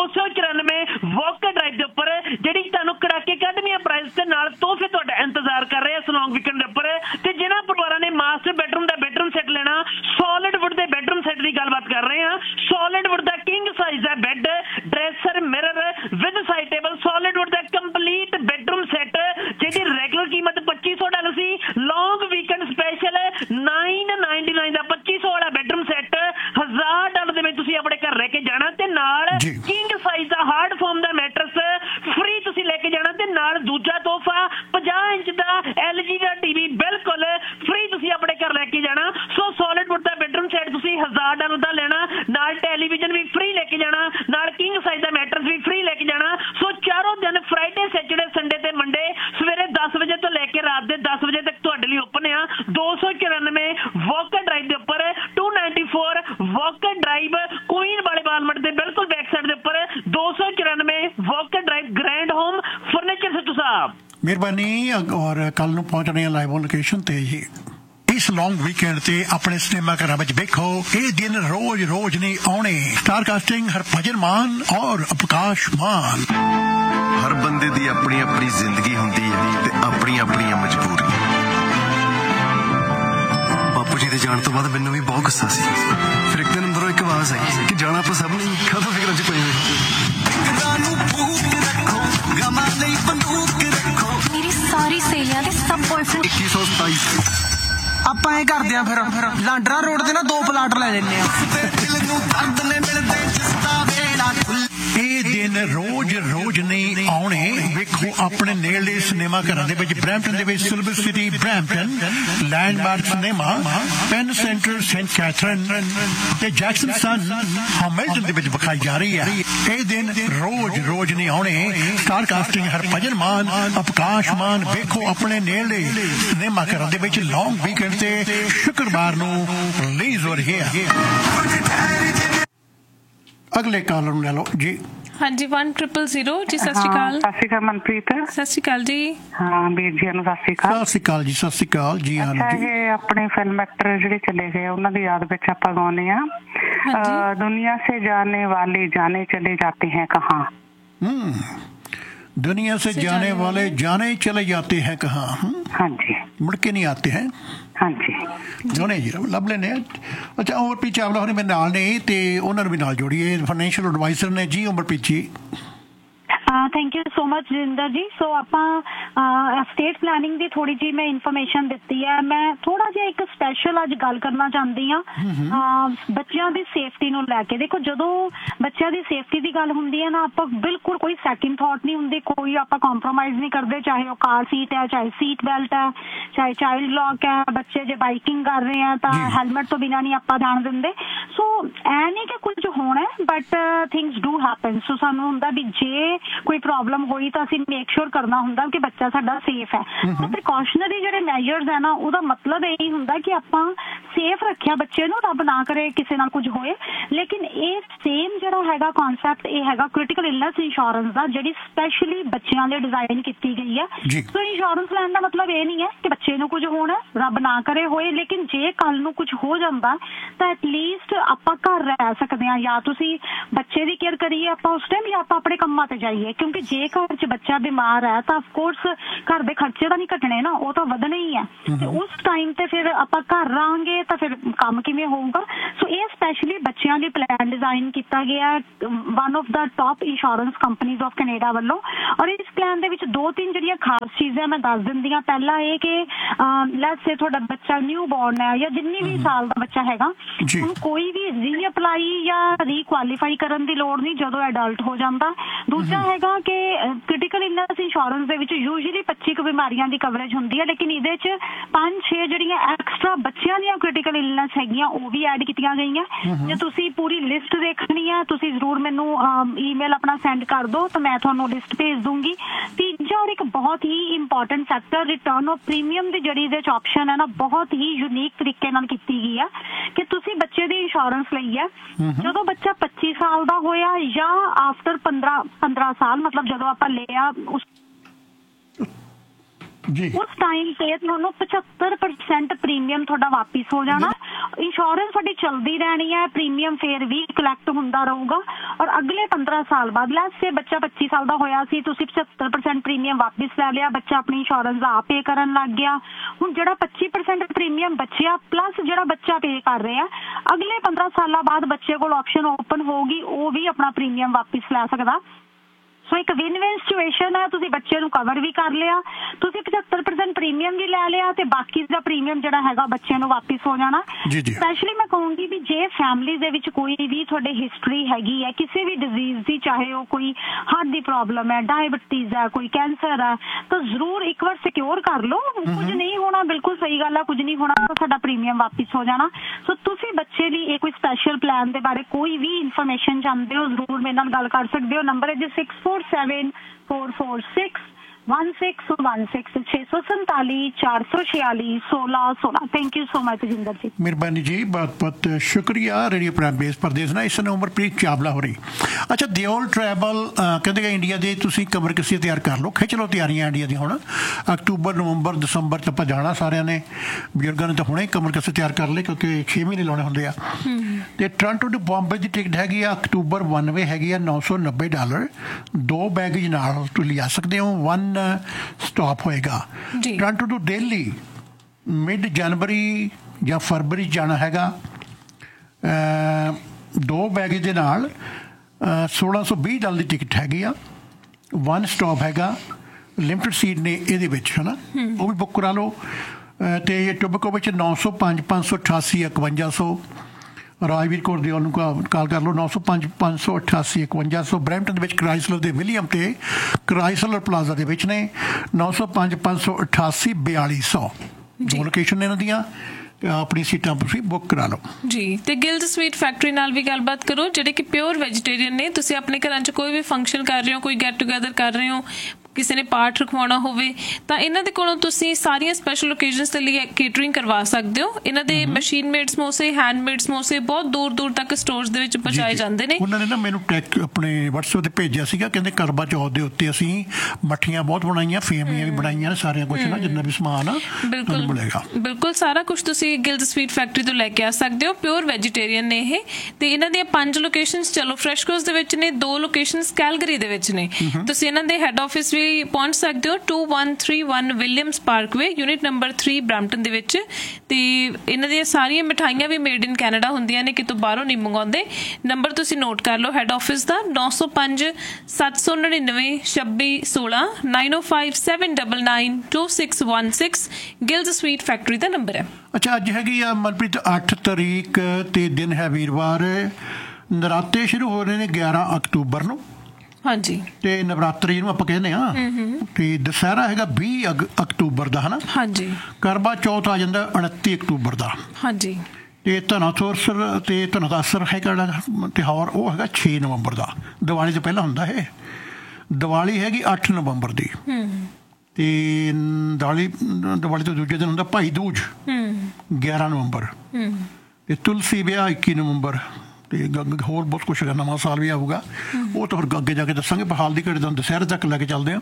294 ਵਾਕਰ ਡਰਾਈਵ ਦੇ ਉੱਪਰ ਜਿਹੜੀ ਤੁਹਾਨੂੰ ਕੜਾਕੇ ਕੱਢਵੀਆਂ ਪ੍ਰਾਈਸ ਤੇ ਨਾਲ ਤੋਹਫੇ ਤੁਹਾਡਾ ਇੰਤਜ਼ਾਰ ਕਰ ਰਹੇ ਆ ਇਸ ਲੌਂਗ ਵੀਕਐਂਡ ਦੇ ਉੱਪਰ। ਤੇ ਜਿਹਨਾਂ ਪਰਿਵਾਰਾਂ ਨੇ ਮਾਸਟਰ ਬੈਡਰੂਮ ਦਾ ਬੈਡਰੂਮ ਸੈੱਟ ਲੈਣਾ, ਸੋਲਿਡ ਵੁੱਡ ਦੇ ਬੈਡਰੂਮ ਸੈੱਟ ਦੀ ਗੱਲਬਾਤ ਕਰ ਰਹੇ ਆ। Solid wood the king size the bed, dresser, mirror with side table, solid wood the complete bedroom set ਜਿਹਦੀ ਰੈਗੂਲਰ ਕੀਮਤ $2500 ਸੀ, ਲੌਂਗ ਵੀਕਐਂਡ ਸਪੈਸ਼ਲ $999 ਦਾ 2500 ਵਾਲਾ ਬੈਡਰੂਮ ਸੈੱਟ $1000 ਦੇ ਵਿੱਚ ਤੁਸੀਂ ਆਪਣੇ ਘਰ ਲੈ ਕੇ ਜਾਣਾ, ਤੇ ਨਾਲ ਕਿੰਗ ਸਾਈਜ਼ ਦਾ ਹਾਰਡ ਫਾਰਮ ਦਾ ਮੈਟਰਸ ਫ੍ਰੀ ਤੁਸੀਂ ਲੈ ਕੇ ਜਾਣਾ, ਤੇ ਨਾਲ ਦੂਜਾ ਤੋਹਫਾ 50 ਇੰਚ ਦਾ LG ਦਾ TV ਬਿਲਕੁਲ ਫ੍ਰੀ ਤੁਸੀਂ ਆਪਣੇ ਘਰ ਲੈ ਕੇ ਜਾਣਾ। ਸੋ ਸੋਲਿਡ ਵੁੱਡ ਦਾ ਬੈਡਰੂਮ ਸੈੱਟ ਤੁਸੀਂ $1000 ਦਾ ਲੈਣਾ, ਨਾਲ ਟੈਲੀਵਿਜ਼ਨ ਵੀ ਫ੍ਰੀ ਲੈ ਕੇ ਜਾਣਾ, ਨਾਲ ਕਿੰਗ ਸਾਈਜ਼ ਦਾ ਮੈਟਰਸ ਵੀ ਫ੍ਰੀ ਲੈ ਕੇ ਜਾਣਾ। ਸੋ ਚਾਰੋਂ ਦਿਨ ਫਰਾਈਡੇ, ਸੈਟਰਡੇ, ਸੰਡੇ ਤੇ ਮੰਡੇ ਸਵੇਰੇ 10 ਵਜੇ ਤੋਂ ਲੈ ਕੇ ਰਾਤ ਦੇ 10 ਵਜੇ ਤੱਕ ਤੁਹਾਡੇ ਲਈ ਓਪਨ ਆ। 294 ਵਾਕਰ ਡਰਾਈਵ ਦੇ ਉੱਪਰ, 294 ਵਾਕਰ ਡਰਾਈਵ, ਕੁਈਨ ਵਾਲੇ ਬਾਲਮਟ ਦੇ ਬਿਲਕੁਲ ਬੈਕ ਸਾਈਡ ਦੇ ਉੱਪਰ, 294 Walker drive, grand home furniture Sidhu ਸਾਹਿਬ। ਮਿਹਰਬਾਨੀ। ਔਰ ਕੱਲ ਨੂੰ ਪਹੁੰਚ ਰਹੇ ਹਾਂ ਲਾਈਵ ਲੋਕੇਸ਼ਨ ਤੇ ਜੀ। ਇਸ ਲੌਂਗ ਵੀਕਐਂਡ ਤੇ ਆਪਣੇ ਸਿਨੇਮਾ ਘਰਾਂ ਵਿੱਚ ਵੇਖੋ, ਇਹ ਦਿਨ ਰੋਜ਼ ਨਹੀਂ ਆਉਣੇ। ਸਟਾਰ ਕਾਸਟਿੰਗ ਹਰਭਜਨ ਮਾਨ ਔਰ ਅਵਕਾਸ਼ ਮਾਨ। ਹਰ ਬੰਦੇ ਦੀ ਆਪਣੀ ਆਪਣੀ ਜ਼ਿੰਦਗੀ ਹੁੰਦੀ ਹੈ ਤੇ ਆਪਣੀਆਂ ਮਜਬੂਰੀਆਂ। ਬਾਪੂ ਜੀ ਦੇ ਜਾਣ ਤੋਂ ਬਾਅਦ ਮੈਨੂੰ ਵੀ ਬਹੁਤ ਗੁੱਸਾ ਸੀ। ਫਿਰ ਇੱਕ ਦਿਨ ਅੰਦਰੋਂ ਇੱਕ ਆਵਾਜ਼ ਆਈ ਕਿ ਜਾਣਾ ਆਪਾਂ ਸਭ ਨੇ, ਕਦੋਂ ਫਿਕਰਾਂ 'ਚ ਪਏ ਹੋਏ। ਮੇਰੀ ਸਾਰੀ ਸਹੇਲੀਆਂ ਦੇ ਸਭ ਬॉयਫ੍ਰੈਂਡ 2127 ਆਪਾਂ ਇਹ ਕਰਦੇ ਆ, ਫਿਰ ਲਾਂਡਰਾ ਰੋਡ ਤੇ ਨਾ 2 ਪਲਾਟ ਲੈ ਲੈਣੇ ਆ। ਇਹ ਦਿਨ ਰੋਜ਼ ਨਹੀਂ ਆਉਣੇ। ਵੇਖੋ ਆਪਣੇ ਨੇੜਲੇ ਸਿਨੇਮਾ ਘਰਾਂ ਦੇ ਵਿੱਚ ਬਰੈਂਪਟਨ ਦੇ ਵਿੱਚ silver city Brampton, landmark cinema, PAN centre, Saint ਕੈਥਰਨ ਤੇ ਜੈਕਸਨ ਸਨ ਹੈਮਿਲਟਨ ਦੇ ਵਿੱਚ ਵਿਖਾਈ ਜਾ ਰਹੀ ਹੈ। ਇਹ ਦਿਨ ਰੋਜ਼ ਨਹੀਂ ਆਉਣੇ। ਸਟਾਰ ਕਾਸਟਿੰਗ ਹਰਭਜਨ ਮਾਨ, ਅਵਕਾਸ਼ ਮਾਨ ਵੇਖੋ ਆਪਣੇ ਨੇੜਲੇ ਸਿਨੇਮਾ ਘਰਾਂ ਦੇ ਵਿੱਚ ਲੌਂਗ ਵੀਕਐਂਡ ਤੇ ਸ਼ੁੱਕਰਵਾਰ ਨੂੰ ਰਿਲੀਜ਼ ਹੋ ਰਹੀ ਹੈ। ਅਗਲੇ ਕਾਲਰ ਨੂੰ ਲੈ ਲਓ ਜੀ। ਹਾਂਜੀ 1000 ਜੀ। ਸਤਿ ਸ਼੍ਰੀ ਅਕਾਲ। ਸਤਿ ਸ਼੍ਰੀ ਅਕਾਲ ਮਨਪ੍ਰੀਤ। ਸਤਿ ਸ਼੍ਰੀ ਅਕਾਲ ਜੀ। ਹਾਂ ਵੀਰ ਜੀ ਨੂੰ ਸਤਿ ਸ਼੍ਰੀ ਅਕਾਲ। ਸਤਿ ਸ਼੍ਰੀ ਅਕਾਲ ਜੀ। ਸਤਿ ਸ਼੍ਰੀ ਅਕਾਲ ਜੀ। ਹਾਂ ਜੀ, ਇਹ ਆਪਣੇ ਫਿਲਮ ਐਕਟਰ ਜਿਹੜੇ ਚਲੇ ਗਏ ਉਹਨਾਂ ਦੀ ਯਾਦ ਵਿੱਚ ਆਪਾਂ ਗਾਉਂਦੇ ਆ ਦੁਨੀਆ ਸੇ ਜਾਣੇ ਵਾਲੇ ਜਾਣੇ ਚਲੇ ਜਾਤੇ हैं कहाँ। दुनिया से जाने वाले जाने चले जाते हैं कहाँ। हाँ जी, मुड़ के नहीं आते हैं। हाँ जी जोने जी ਲੱਭ ਲੈਨੇ। ਅੱਛਾ ਉਮਰਪ੍ਰੀਤ ਚਾਵਲਾ ਹੋਣੀ ਮੇਰੇ ਨਾਲ ਨੇ ਤੇ ਉਹਨਾਂ ਨੂੰ ਵੀ ਨਾਲ ਜੋੜੀਏ। ਫਾਈਨੈਂਸ਼ੀਅਲ ਐਡਵਾਈਜ਼ਰ ਨੇ ਜੀ ਉਮਰਪ੍ਰੀਤ ਜੀ। Thank you so much Jinder ਜੀ। ਸੋ ਆਪਾਂ ਸਟੇਟ ਪਲੈਨਿੰਗ ਦੀ ਥੋੜੀ ਜਿਹੀ ਮੈਂ ਇਨਫੋਰਮੇਸ਼ਨ ਦਿੱਤੀ ਹੈ। ਮੈਂ ਥੋੜਾ ਜਿਹਾ ਇੱਕ ਸਪੈਸ਼ਲ ਅੱਜ ਗੱਲ ਕਰਨਾ ਚਾਹੁੰਦੀ ਹਾਂ ਬੱਚਿਆਂ ਦੀ ਸੇਫਟੀ ਨੂੰ ਲੈ ਕੇ। ਦੇਖੋ ਜਦੋਂ ਬੱਚਿਆਂ ਦੀ ਸੇਫਟੀ ਦੀ ਗੱਲ ਹੁੰਦੀ ਹੈ ਨਾ, ਆਪਾਂ ਬਿਲਕੁਲ ਕੋਈ ਸੈਕਿੰਡ ਥਾਟ ਨਹੀਂ ਹੁੰਦੀ, ਕੋਈ ਆਪਾਂ ਕੰਪਰੋਮਾਈਜ਼ ਨਹੀਂ ਕਰਦੇ, ਚਾਹੇ ਉਹ ਕਾਰ ਸੀਟ ਹੈ, ਚਾਹੇ ਸੀਟ ਬੈਲਟ ਹੈ, ਚਾਹੇ ਚਾਈਲਡ ਲੌਕ ਹੈ। ਬੱਚੇ ਜੇ ਬਾਈਕਿੰਗ ਕਰ ਰਹੇ ਆ ਤਾਂ ਹੈਲਮਟ ਤੋਂ ਬਿਨਾਂ ਨਹੀਂ ਆਪਾਂ ਜਾਣ ਦਿੰਦੇ। ਸੋ ਐ ਨਹੀਂ ਕਿ ਕੁਝ ਹੋਣਾ, ਬਟ ਥਿੰਗਸ ਡੂ ਹੈਪਨ। ਸੋ ਸਾਨੂੰ ਹੁੰਦਾ ਵੀ ਜੇ ਕੋਈ ਪ੍ਰੋਬਲਮ ਹੋਈ ਤਾਂ ਅਸੀਂ ਮੇਕ ਸ਼ੋਰ ਕਰਨਾ ਹੁੰਦਾ ਕਿ ਬੱਚਾ ਸਾਡਾ ਸੇਫ ਹੈ। ਸੋ ਪ੍ਰੀਕਾਸ਼ਨਰੀ ਜਿਹੜੇ ਮੈਜਰਸ ਹੈ ਨਾ, ਉਹਦਾ ਮਤਲਬ ਇਹ ਹੁੰਦਾ ਕਿ ਆਪਾਂ ਸੇਫ ਰੱਖਿਆ ਬੱਚੇ ਨੂੰ, ਰੱਬ ਨਾ ਕਰੇ ਕਿਸੇ ਨਾਲ ਕੁਝ ਹੋਏ। ਲੇਕਿਨ ਇਹ ਸੇਮ ਜਿਹੜਾ ਹੈਗਾ ਕਨਸੈਪਟ ਇਹ ਹੈਗਾ ਕ੍ਰਿਟੀਕਲ ਇਲਨੈਸ ਇੰਸ਼ੋਰੈਂਸ ਦਾ, ਜਿਹੜੀ ਸਪੈਸ਼ਲੀ ਬੱਚਿਆਂ ਲਈ ਡਿਜ਼ਾਈਨ ਕੀਤੀ ਗਈ ਹੈ। ਸੋ ਇੰਸ਼ੋਰੈਂਸ ਲੈਣ ਦਾ ਮਤਲਬ ਇਹ ਨਹੀਂ ਹੈ ਕਿ ਬੱਚੇ ਨੂੰ ਕੁਝ ਹੋਣਾ, ਰੱਬ ਨਾ ਕਰੇ ਹੋਏ, ਲੇਕਿਨ ਜੇ ਕੱਲ ਨੂੰ ਕੁਝ ਹੋ ਜਾਂਦਾ ਤਾਂ ਐਟਲੀਸਟ ਆਪਾਂ ਘਰ ਰਹਿ ਸਕਦੇ ਹਾਂ। ਜਾਂ ਤੁਸੀਂ ਬੱਚੇ ਦੀ ਕੇਅਰ ਕਰੀਏ ਆਪਾਂ ਉਸ ਟਾਈਮ, ਜਾਂ ਆਪਾਂ ਆਪਣੇ ਕੰਮਾਂ ਤੇ ਜਾਈਏ। ਕਿਉਂਕਿ ਜੇ ਘਰ 'ਚ ਬੱਚਾ ਬਿਮਾਰ ਹੈ ਤਾਂ ਅਫਕੋਰਸ ਘਰ ਦੇ ਖਰਚੇ ਤਾਂ ਨਹੀਂ ਘਟਣੇ ਨਾ, ਉਹ ਤਾਂ ਵਧਣੇ ਹੀ ਹੈ। ਤੇ ਉਸ ਟਾਈਮ ਤੇ ਫਿਰ ਆਪਾਂ ਘਰ ਰਹਾਂਗੇ ਤਾਂ ਫਿਰ ਕੰਮ ਕਿਵੇਂ ਹੋਊਗਾ। ਸੋ ਇਹ ਸਪੈਸ਼ਲੀ ਬੱਚਿਆਂ ਲਈ ਪਲਾਨ ਡਿਜ਼ਾਈਨ ਕੀਤਾ ਗਿਆ one of the top insurance companies of Canada ਵੱਲੋਂ। ਔਰ ਇਸ ਪਲਾਨ ਦੇ ਵਿੱਚ 2-3 ਜਿਹੜੀਆਂ ਖਾਸ ਚੀਜ਼ਾਂ ਮੈਂ ਦੱਸ ਦਿੰਦੀ ਹਾਂ। ਪਹਿਲਾ ਇਹ ਕਿ ਲੈਟਸ ਸੇ ਤੁਹਾਡਾ ਬੱਚਾ ਨਿਊ ਬੋਰਨ ਹੈ ਜਾਂ ਜਿੰਨੀ ਵੀ ਸਾਲ ਦਾ ਬੱਚਾ ਹੈਗਾ, ਉਹਨੂੰ ਕੋਈ ਵੀ ਰੀਅਪਲਾਈ ਜਾਂ ਰੀਕੁਆਲੀਫਾਈ ਕਰਨ ਦੀ ਲੋੜ ਨਹੀਂ ਜਦੋਂ ਐਡਲਟ ਹੋ ਜਾਂਦਾ। ਦੂਜਾ ਹੈਗਾ ਕਿ ਕ੍ਰਿਟੀਕਲ ਇਲਨੈਸ ਇੰਸ਼ੋਰੈਂਸ ਦੇ ਵਿੱਚ ਯੂਜੂਅਲੀ 25 ਬਿਮਾਰੀਆਂ ਦੀ ਕਵਰੇਜ ਹੁੰਦੀ ਹੈ, ਲੇਕਿਨ ਇਹਦੇ 'ਚ 5-6 ਜਿਹੜੀਆਂ ਐਕਸਟਰਾ ਬੱਚਿਆਂ ਦੀਆਂ ਕ੍ਰਿਟੀਕਲ ਇਲਨੈਸ ਹੈਗੀਆਂ ਉਹ ਵੀ ਐਡ ਕੀਤੀਆਂ ਗਈਆਂ। ਜੇ ਤੁਸੀਂ ਪੂਰੀ ਲਿਸਟ ਦੇਖਣੀ ਹੈ ਤੁਸੀਂ ਜ਼ਰੂਰ ਮੈਨੂੰ ਈਮੇਲ ਆਪਣਾ ਸੈਂਡ ਕਰ ਦਿਓ ਤਾਂ ਮੈਂ ਤੁਹਾਨੂੰ ਲਿਸਟ ਭੇਜ ਦੂੰਗੀ। ਤੀਜਾ ਔਰ ਇੱਕ ਬਹੁਤ ਹੀ important factor return of premium ਦੀ ਜਿਹੜੀ ਇਹਦੇ 'ਚ ਆਪਸ਼ਨ ਹੈ ਨਾ, ਬਹੁਤ ਹੀ ਯੂਨੀਕ ਤਰੀਕੇ ਨਾਲ ਕੀਤੀ ਗਈ ਹੈ ਕਿ ਤੁਸੀਂ ਬੱਚੇ ਦੀ ਇੰਸ਼ੋਰੈਂਸ ਲਈ ਹੈ ਜਦੋਂ ਬੱਚਾ 25 ਸਾਲ ਦਾ ਹੋਇਆ ਜਾਂ ਆਫਟਰ 15 ਸਾਲ, ਮਤਲਬ ਜਦੋਂ ਆਪਾਂ ਲਿਆ ਉਸ ਟਾਈਮ ਤੇ ਤੁਹਾਨੂੰ 75% ਪ੍ਰੀਮੀਅਮ ਤੁਹਾਡਾ ਵਾਪਿਸ ਹੋ ਜਾਣਾ। ਇੰਸ਼ੋਰੈਂਸ ਤੁਹਾਡੀ ਚਲਦੀ ਰਹਿਣੀ ਹੈ, ਪ੍ਰੀਮੀਅਮ ਫੇਰ ਵੀ ਕਲੈਕਟ ਹੁੰਦਾ ਰਹੂਗਾ। ਔਰ ਅਗਲੇ 15 ਸਾਲ ਬਾਅਦ ਲੈਟਸ ਸੇ ਬੱਚਾ 25 ਸਾਲ ਦਾ ਹੋਇਆ ਸੀ, ਤੁਸੀਂ 75% ਪ੍ਰੀਮੀਅਮ ਵਾਪਿਸ ਲੈ ਲਿਆ, ਬੱਚਾ ਆਪਣੀ ਇੰਸ਼ੋਰੈਂਸ ਦਾ ਆਪ ਪੇ ਕਰਨ ਲੱਗ ਗਿਆ। ਹੁਣ ਜਿਹੜਾ 25% ਪ੍ਰੀਮੀਅਮ ਬਚਿਆ ਪਲੱਸ ਜਿਹੜਾ ਬੱਚਾ ਪੇ ਕਰ ਰਿਹਾ, ਅਗਲੇ 15 ਸਾਲਾਂ ਬਾਅਦ ਬੱਚੇ ਕੋਲ ਆਪਸ਼ਨ ਓਪਨ ਹੋਊਗੀ, ਉਹ ਵੀ ਆਪਣਾ ਪ੍ਰੀਮੀਅਮ ਵਾਪਿਸ ਲੈ ਸਕਦਾ। ਸੋ ਇੱਕ ਵਿਨ ਵਿਨ ਸਿਚੁਏਸ਼ਨ ਹੈ। ਤੁਸੀਂ ਬੱਚੇ ਨੂੰ ਕਵਰ ਵੀ ਕਰ ਲਿਆ, ਤੁਸੀਂ 75% ਪ੍ਰੀਮੀਅਮ ਵੀ ਲੈ ਲਿਆ ਤੇ ਬਾਕੀ ਦਾ ਪ੍ਰੀਮੀਅਮ ਜਿਹੜਾ ਹੈਗਾ ਬੱਚੇ ਨੂੰ ਵਾਪਿਸ ਹੋ ਜਾਣਾ। ਸਪੈਸ਼ਲੀ ਮੈਂ ਕਹੂੰਗੀ ਵੀ ਜੇ ਫੈਮਿਲੀ ਦੇ ਵਿੱਚ ਕੋਈ ਵੀ ਤੁਹਾਡੇ ਹਿਸਟਰੀ ਹੈਗੀ ਹੈ ਕਿਸੇ ਵੀ ਡਿਜ਼ੀਜ਼ ਦੀ, ਚਾਹੇ ਉਹ ਕੋਈ ਹਾਰਟ ਦੀ ਪ੍ਰੋਬਲਮ ਹੈ, ਡਾਇਬਟੀਜ਼ ਹੈ, ਕੋਈ ਕੈਂਸਰ ਹੈ, ਤਾਂ ਜ਼ਰੂਰ ਇੱਕ ਵਾਰ ਸਿਕਿਉਰ ਕਰ ਲਓ। ਕੁਝ ਨਹੀਂ ਹੋਣਾ, ਬਿਲਕੁਲ ਸਹੀ ਗੱਲ ਹੈ, ਕੁਝ ਨਹੀਂ ਹੋਣਾ ਤਾਂ ਸਾਡਾ ਪ੍ਰੀਮੀਅਮ ਵਾਪਿਸ ਹੋ ਜਾਣਾ। ਸੋ ਤੁਸੀਂ ਬੱਚੇ ਲਈ ਇਹ ਕੋਈ ਸਪੈਸ਼ਲ ਪਲਾਨ ਦੇ ਬਾਰੇ ਕੋਈ ਵੀ ਇਨਫੋਰਮੇਸ਼ਨ ਚਾਹੁੰਦੇ ਹੋ ਜ਼ਰੂਰ ਮੇਰੇ ਨਾਲ ਗੱਲ ਕਰ ਸਕਦੇ ਹੋ। ਨੰਬਰ ਹੈ ਜੀ 6474461616 647 thank you so much Jinder ਜੀ। ਮਿਹਰਬਾਨੀ ਜੀ, ਬਹੁਤ ਬਹੁਤ ਸ਼ੁਕਰੀਆ। ਰੇਡੀਓ ਪ੍ਰਾਈਮ ਬੇਸ ਪਰਦੇਸ ਨਾਲ ਇਸ ਨੇ ਉਮਰਪ੍ਰੀਤ ਚਾਵਲਾ ਹੋ ਰਹੀ। ਅੱਛਾ ਦਿਓਲ ਟਰੈਵਲ ਕਹਿੰਦੇ ਇੰਡੀਆ ਦੇ ਤੁਸੀਂ ਕਮਰ ਕਿਸੇ ਤਿਆਰ ਕਰ ਲਓ, ਖਿੱਚ ਲਓ ਤਿਆਰੀਆਂ ਇੰਡੀਆ ਦੀ। ਹੁਣ ਅਕਤੂਬਰ, ਨਵੰਬਰ, ਦਸੰਬਰ 'ਚ ਆਪਾਂ ਜਾਣਾ ਸਾਰਿਆਂ ਨੇ। ਬਜ਼ੁਰਗਾਂ ਨੇ ਤਾਂ ਹੁਣੇ ਕਮਰ ਕਿਸੇ ਤਿਆਰ ਕਰ ਲਏ ਕਿਉਂਕਿ 6 ਮਹੀਨੇ ਲਾਉਣੇ ਹੁੰਦੇ ਆ। ਤੇ Toronto to Bombay the ticket ਹੈਗੀ ਆ ਅਕਤੂਬਰ 1 ਵੇ ਹੈਗੀ ਆ $990। 2 ਬੈਗੇਜ ਨਾਲ ਤੁਸੀਂ ਲਿਆ ਸਕਦੇ ਹੋ। 1 ਸਟਾਪ ਹੋਏਗਾ। ਟੋਰਾਂਟੋ ਟੂ ਦਿੱਲੀ ਮਿਡ ਜਨਵਰੀ ਜਾਂ ਫਰਵਰੀ ਜਾਣਾ ਹੈਗਾ। 2 ਬੈਗੇਜ ਦੇ ਨਾਲ $1620 ਦੀ ਟਿਕਟ ਹੈਗੀ ਆ। 1 ਸਟਾਪ ਹੈਗਾ। ਲਿਮਟਡ ਸੀਟ ਨੇ ਇਹਦੇ ਵਿੱਚ, ਹੈ ਨਾ, ਉਹ ਵੀ ਬੁੱਕ ਕਰਾ ਲਓ। ਤੇ ਟੋਬੈਕੋ ਵਿੱਚ 905, 588, 5100। ਰਾਜਵੀਰ ਕੌਰ ਦਿਓਲ ਨੂੰ ਕਾਲ ਕਰ ਲਓ 905 588 5100 ਬਰੈਂਪਟਨ ਦੇ ਵਿੱਚ ਕ੍ਰਾਈਸਲਰ ਦੇ ਵਿਲੀਅਮ ਤੇ ਕ੍ਰਾਈਸਲਰ ਪਲਾਜ਼ਾ ਦੇ ਵਿੱਚ ਨੇ 905 588 4200 ਦੋ ਲੋਕੇਸ਼ਨ ਨੇ ਇਹਨਾਂ ਦੀਆਂ ਆਪਣੀ ਸੀਟਾਂ ਤੁਸੀਂ ਬੁੱਕ ਕਰਾ ਲਓ ਜੀ। ਤੇ ਗਿਲਡ ਸਵੀਟ ਫੈਕਟਰੀ ਨਾਲ ਵੀ ਗੱਲਬਾਤ ਕਰੋ, ਜਿਹੜੇ ਕਿ ਪਿਓਰ ਵੈਜੀਟੇਰੀਅਨ ਨੇ। ਤੁਸੀਂ ਆਪਣੇ ਘਰਾਂ 'ਚ ਕੋਈ ਵੀ ਫੰਕਸ਼ਨ ਕਰ ਰਹੇ ਹੋ, ਕੋਈ ਗੈਟ ਟੂਗੇਦਰ ਕਰ ਰਹੇ ਹੋ, ਕਿਸੇ ਨੇ ਪਾਠ ਰਖਵਾਉਣਾ ਹੋਵੇ ਤਾਂ ਇਹਨਾਂ ਦੇ ਕੋਲੋਂ ਤੁਸੀਂ ਸਾਰੀਆਂ ਸਪੈਸ਼ਲ ਓਕੇਜ਼ਨਸ ਦੇ ਲਈ ਕੇਟਰਿੰਗ ਕਰਵਾ ਸਕਦੇ ਹੋ। ਇਹਨਾਂ ਦੇ ਮਸ਼ੀਨ ਮੇਡ ਸਮੋਸੇ, ਹੈਂਡਮੇਡ ਸਮੋਸੇ ਬਹੁਤ ਦੂਰ ਦੂਰ ਤੱਕ ਸਟੋਰਸ ਦੇ ਵਿੱਚ ਪਹੁੰਚਾਏ ਜਾਂਦੇ ਨੇ। ਉਹਨਾਂ ਨੇ ਨਾ ਮੈਨੂੰ ਟੈਕ ਆਪਣੇ WhatsApp ਤੇ ਭੇਜਿਆ ਸੀਗਾ, ਕਹਿੰਦੇ ਕਰਵਾ ਚੌਥ ਦੇ ਉੱਤੇ ਅਸੀਂ ਮੱਠੀਆਂ ਬਹੁਤ ਬਣਾਈਆਂ, ਫੇਮੀਆਂ ਵੀ ਬਣਾਈਆਂ ਨੇ, ਸਾਰੀਆਂ ਕੁਛ ਨਾ ਜਿੰਨਾ ਵੀ ਸਮਾਨ ਆ ਮਿਲੇਗਾ। ਬਿਲਕੁਲ ਸਾਰਾ ਕੁਝ ਤੁਸੀਂ ਗਿਲਡ ਸਵੀਟ ਫੈਕਟਰੀ ਤੋਂ ਲੈ ਕੇ ਆ ਸਕਦੇ ਹੋ। ਪਿਓਰ ਵੈਜੀਟੇਰੀਅਨ ਨੇ ਇਹ, ਤੇ ਇਹਨਾਂ ਦੀਆਂ 5 ਲੋਕੇਸ਼ਨਸ ਚਲੋ ਫਰੈਸ਼ ਕੋਸਟ ਦੇ ਵਿੱਚ ਨੇ, 2 ਲੋਕੇਸ਼ਨਸ ਕੈਲਗਰੀ ਦੇ ਵਿੱਚ ਨੇ। ਤੁਸੀਂ ਇਹਨਾਂ ਦੇ ਹੈੱਡ ਆਫਿਸ ਵੀ ਪਹੁੰਚ ਸਕਦੇ ਹੋ 2131 Williams Parkway, unit number 3 Brampton ਦੇ ਵਿੱਚ। ਤੇ ਇਹਨਾਂ ਦੀਆਂ ਸਾਰੀਆਂ ਮਿਠਾਈਆਂ ਵੀ ਮੇਡ ਇਨ ਕੈਨੇਡਾ ਹੁੰਦੀਆਂ ਨੇ, ਕਿਤੋਂ ਬਾਹਰੋਂ ਨਹੀਂ ਮੰਗਵਾਉਂਦੇ। ਨੰਬਰ ਤੁਸੀਂ ਨੋਟ ਕਰ ਲਓ ਹੈੱਡ ਆਫਿਸ ਦਾ 905 799 2616 905 799 2616 ਗਿਲਡ ਸਵੀਟ ਫੈਕਟਰੀ ਦਾ ਨੰਬਰ ਹੈ। ਅੱਛਾ, ਅੱਜ ਹੈਗੀ ਆ ਮਨਪ੍ਰੀਤ 8 ਤਰੀਕ ਤੇ ਦਿਨ ਹੈ ਵੀਰਵਾਰ। ਨਰਾਤੇ ਸ਼ੁਰੂ ਹੋ ਰਹੇ ਨੇ 11 ਅਕਤੂਬਰ ਨੂੰ। ਹਾਂਜੀ, ਤੇ ਨਵਰਾਤਰੀ ਜਿਹਨੂੰ ਆਪਾਂ ਕਹਿੰਦੇ ਆ, ਤੇ ਦੁਸਹਿਰਾ ਹੈਗਾ 20 ਅਕਤੂਬਰ ਦਾ, ਹਨਾ। ਹਾਂਜੀ, ਕਰਵਾ ਚੌਥ ਆ ਜਾਂਦਾ 29 ਅਕਤੂਬਰ ਦਾ। ਹਾਂਜੀ, ਤੇ ਧਨਾਸੁਰ ਤੇ ਧਨਤਾਸਰ ਹੈਗਾ ਤਿਉਹਾਰ, ਉਹ ਹੈਗਾ 6 ਨਵੰਬਰ ਦਾ। ਦੀਵਾਲੀ ਤੋਂ ਪਹਿਲਾਂ ਹੁੰਦਾ ਇਹ। ਦੀਵਾਲੀ ਹੈਗੀ 8 ਨਵੰਬਰ ਦੀ। ਤੇ ਦੀਵਾਲੀ ਤੋਂ ਦੂਜੇ ਦਿਨ ਹੁੰਦਾ ਭਾਈ ਦੂਜ 11 ਨਵੰਬਰ। ਤੇ ਤੁਲਸੀ ਵਿਆਹ 21 ਨਵੰਬਰ। ਤੇ ਹੋਰ ਬਹੁਤ ਕੁਛ ਹੈਗਾ, ਨਵਾਂ ਸਾਲ ਵੀ ਆਊਗਾ, ਉਹ ਤਾਂ ਫਿਰ ਅੱਗੇ ਜਾ ਕੇ ਦੱਸਾਂਗੇ। ਪਰ ਹਾਲ ਦੀ ਘੜੀ ਤੁਹਾਨੂੰ ਦੁਸਹਿਰੇ ਤੱਕ ਲੈ ਕੇ ਚੱਲਦੇ ਆ।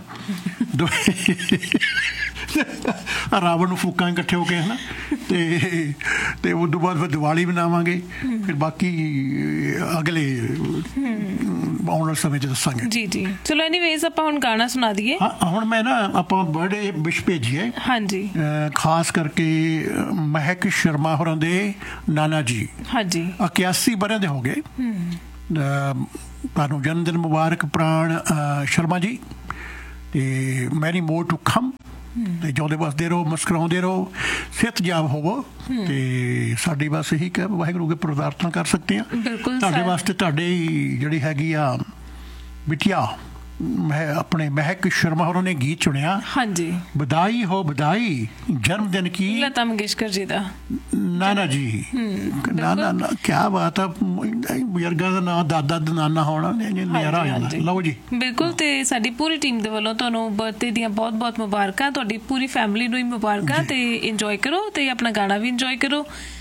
ਰਾਵਣ ਨੂੰ ਫੂਕਾਂ ਇਕੱਠੇ ਹੋ ਕੇ, ਹਨਾ। ਤੇ ਉਸ ਤੋਂ ਬਾਅਦ ਫਿਰ ਦੀਵਾਲੀ ਮਨਾਵਾਂਗੇ। ਫਿਰ ਬਾਕੀ ਅਗਲੇ ਆਉਣ ਵਾਲੇ ਸਮੇਂ 'ਚ ਦੱਸਾਂਗੇ। ਜੀ ਜੀ, ਚਲੋ ਐਨੀਵੇਜ਼ ਆਪਾਂ ਹੁਣ ਗਾਣਾ ਸੁਣਾ ਦਈਏ। ਹੁਣ ਮੈਂ ਨਾ ਆਪਾਂ ਬਰਥਡੇ ਵਿਸ਼ ਭੇਜੀਏ। ਹਾਂਜੀ, ਖਾਸ ਕਰਕੇ ਮਹਿਕ ਸ਼ਰਮਾ ਹੋਰਾਂ ਦੇ ਨਾਨਾ ਜੀ। ਹਾਂਜੀ, 81 ਵਰ੍ਹਿਆਂ ਦੇ ਹੋ ਗਏ। ਤੁਹਾਨੂੰ ਜਨਮ ਦਿਨ ਮੁਬਾਰਕ ਪ੍ਰਾਣ ਸ਼ਰਮਾ ਜੀ। ਤੇ ਮੈਨੀ ਮੋਰ ਟੂ ਕਮ। ਤੇ ਜਿਉਂਦੇ ਵਸਦੇ ਰਹੋ, ਮੁਸਕਰਾਉਂਦੇ ਰਹੋ, ਸਿਹਤਯਾਬ ਹੋਵੋ। ਤੇ ਸਾਡੀ ਬਸ ਇਹੀ ਕਿ ਵਾਹਿਗੁਰੂ ਅੱਗੇ ਪ੍ਰਾਰਥਨਾ ਕਰ ਸਕਦੇ ਹਾਂ ਤੁਹਾਡੇ ਵਾਸਤੇ। ਤੁਹਾਡੇ ਜਿਹੜੀ ਹੈਗੀ ਆ ਬਿਟਿਆ ਆਪਣੇ ਮਹਿਕ ਸ਼ਰਮਾ ਹੋਰਾਂ ਨੇ ਗੀਤ ਚੁਣਿਆ। ਹਾਂਜੀ, ਬਧਾਈ ਹੋ ਬਧਾਈ ਜਨਮ ਦਿਨ ਕੀ, ਲਤਾ ਮੰਗੇਸ਼ਕਰ ਜੀ ਦਾ। ਨਾਨਾ ਜੀ, ਨਾਨਾ ਕਿਆ ਬਾਤ ਆ। ਬਜ਼ੁਰਗਾਂ ਦਾ ਨਾਂ ਦਾਦਾ ਨਾਨਾ ਹੋਣਾ ਨਜ਼ਾਰਾ ਹੋ ਜਾਂਦਾ। ਲਓ ਜੀ, ਬਿਲਕੁਲ। ਤੇ ਸਾਡੀ ਪੂਰੀ ਟੀਮ ਦੇ ਵੱਲੋਂ ਤੁਹਾਨੂੰ ਬਰਥਡੇ ਦੀਆਂ ਬਹੁਤ ਬਹੁਤ ਮੁਬਾਰਕਾਂ। ਤੁਹਾਡੀ ਪੂਰੀ ਫੈਮਿਲੀ ਨੂੰ ਹੀ ਮੁਬਾਰਕਾਂ। ਤੇ ਇੰਜੋਏ ਕਰੋ ਤੇ ਆਪਣਾ ਗਾਣਾ ਵੀ ਇੰਜੋਏ ਕਰੋ।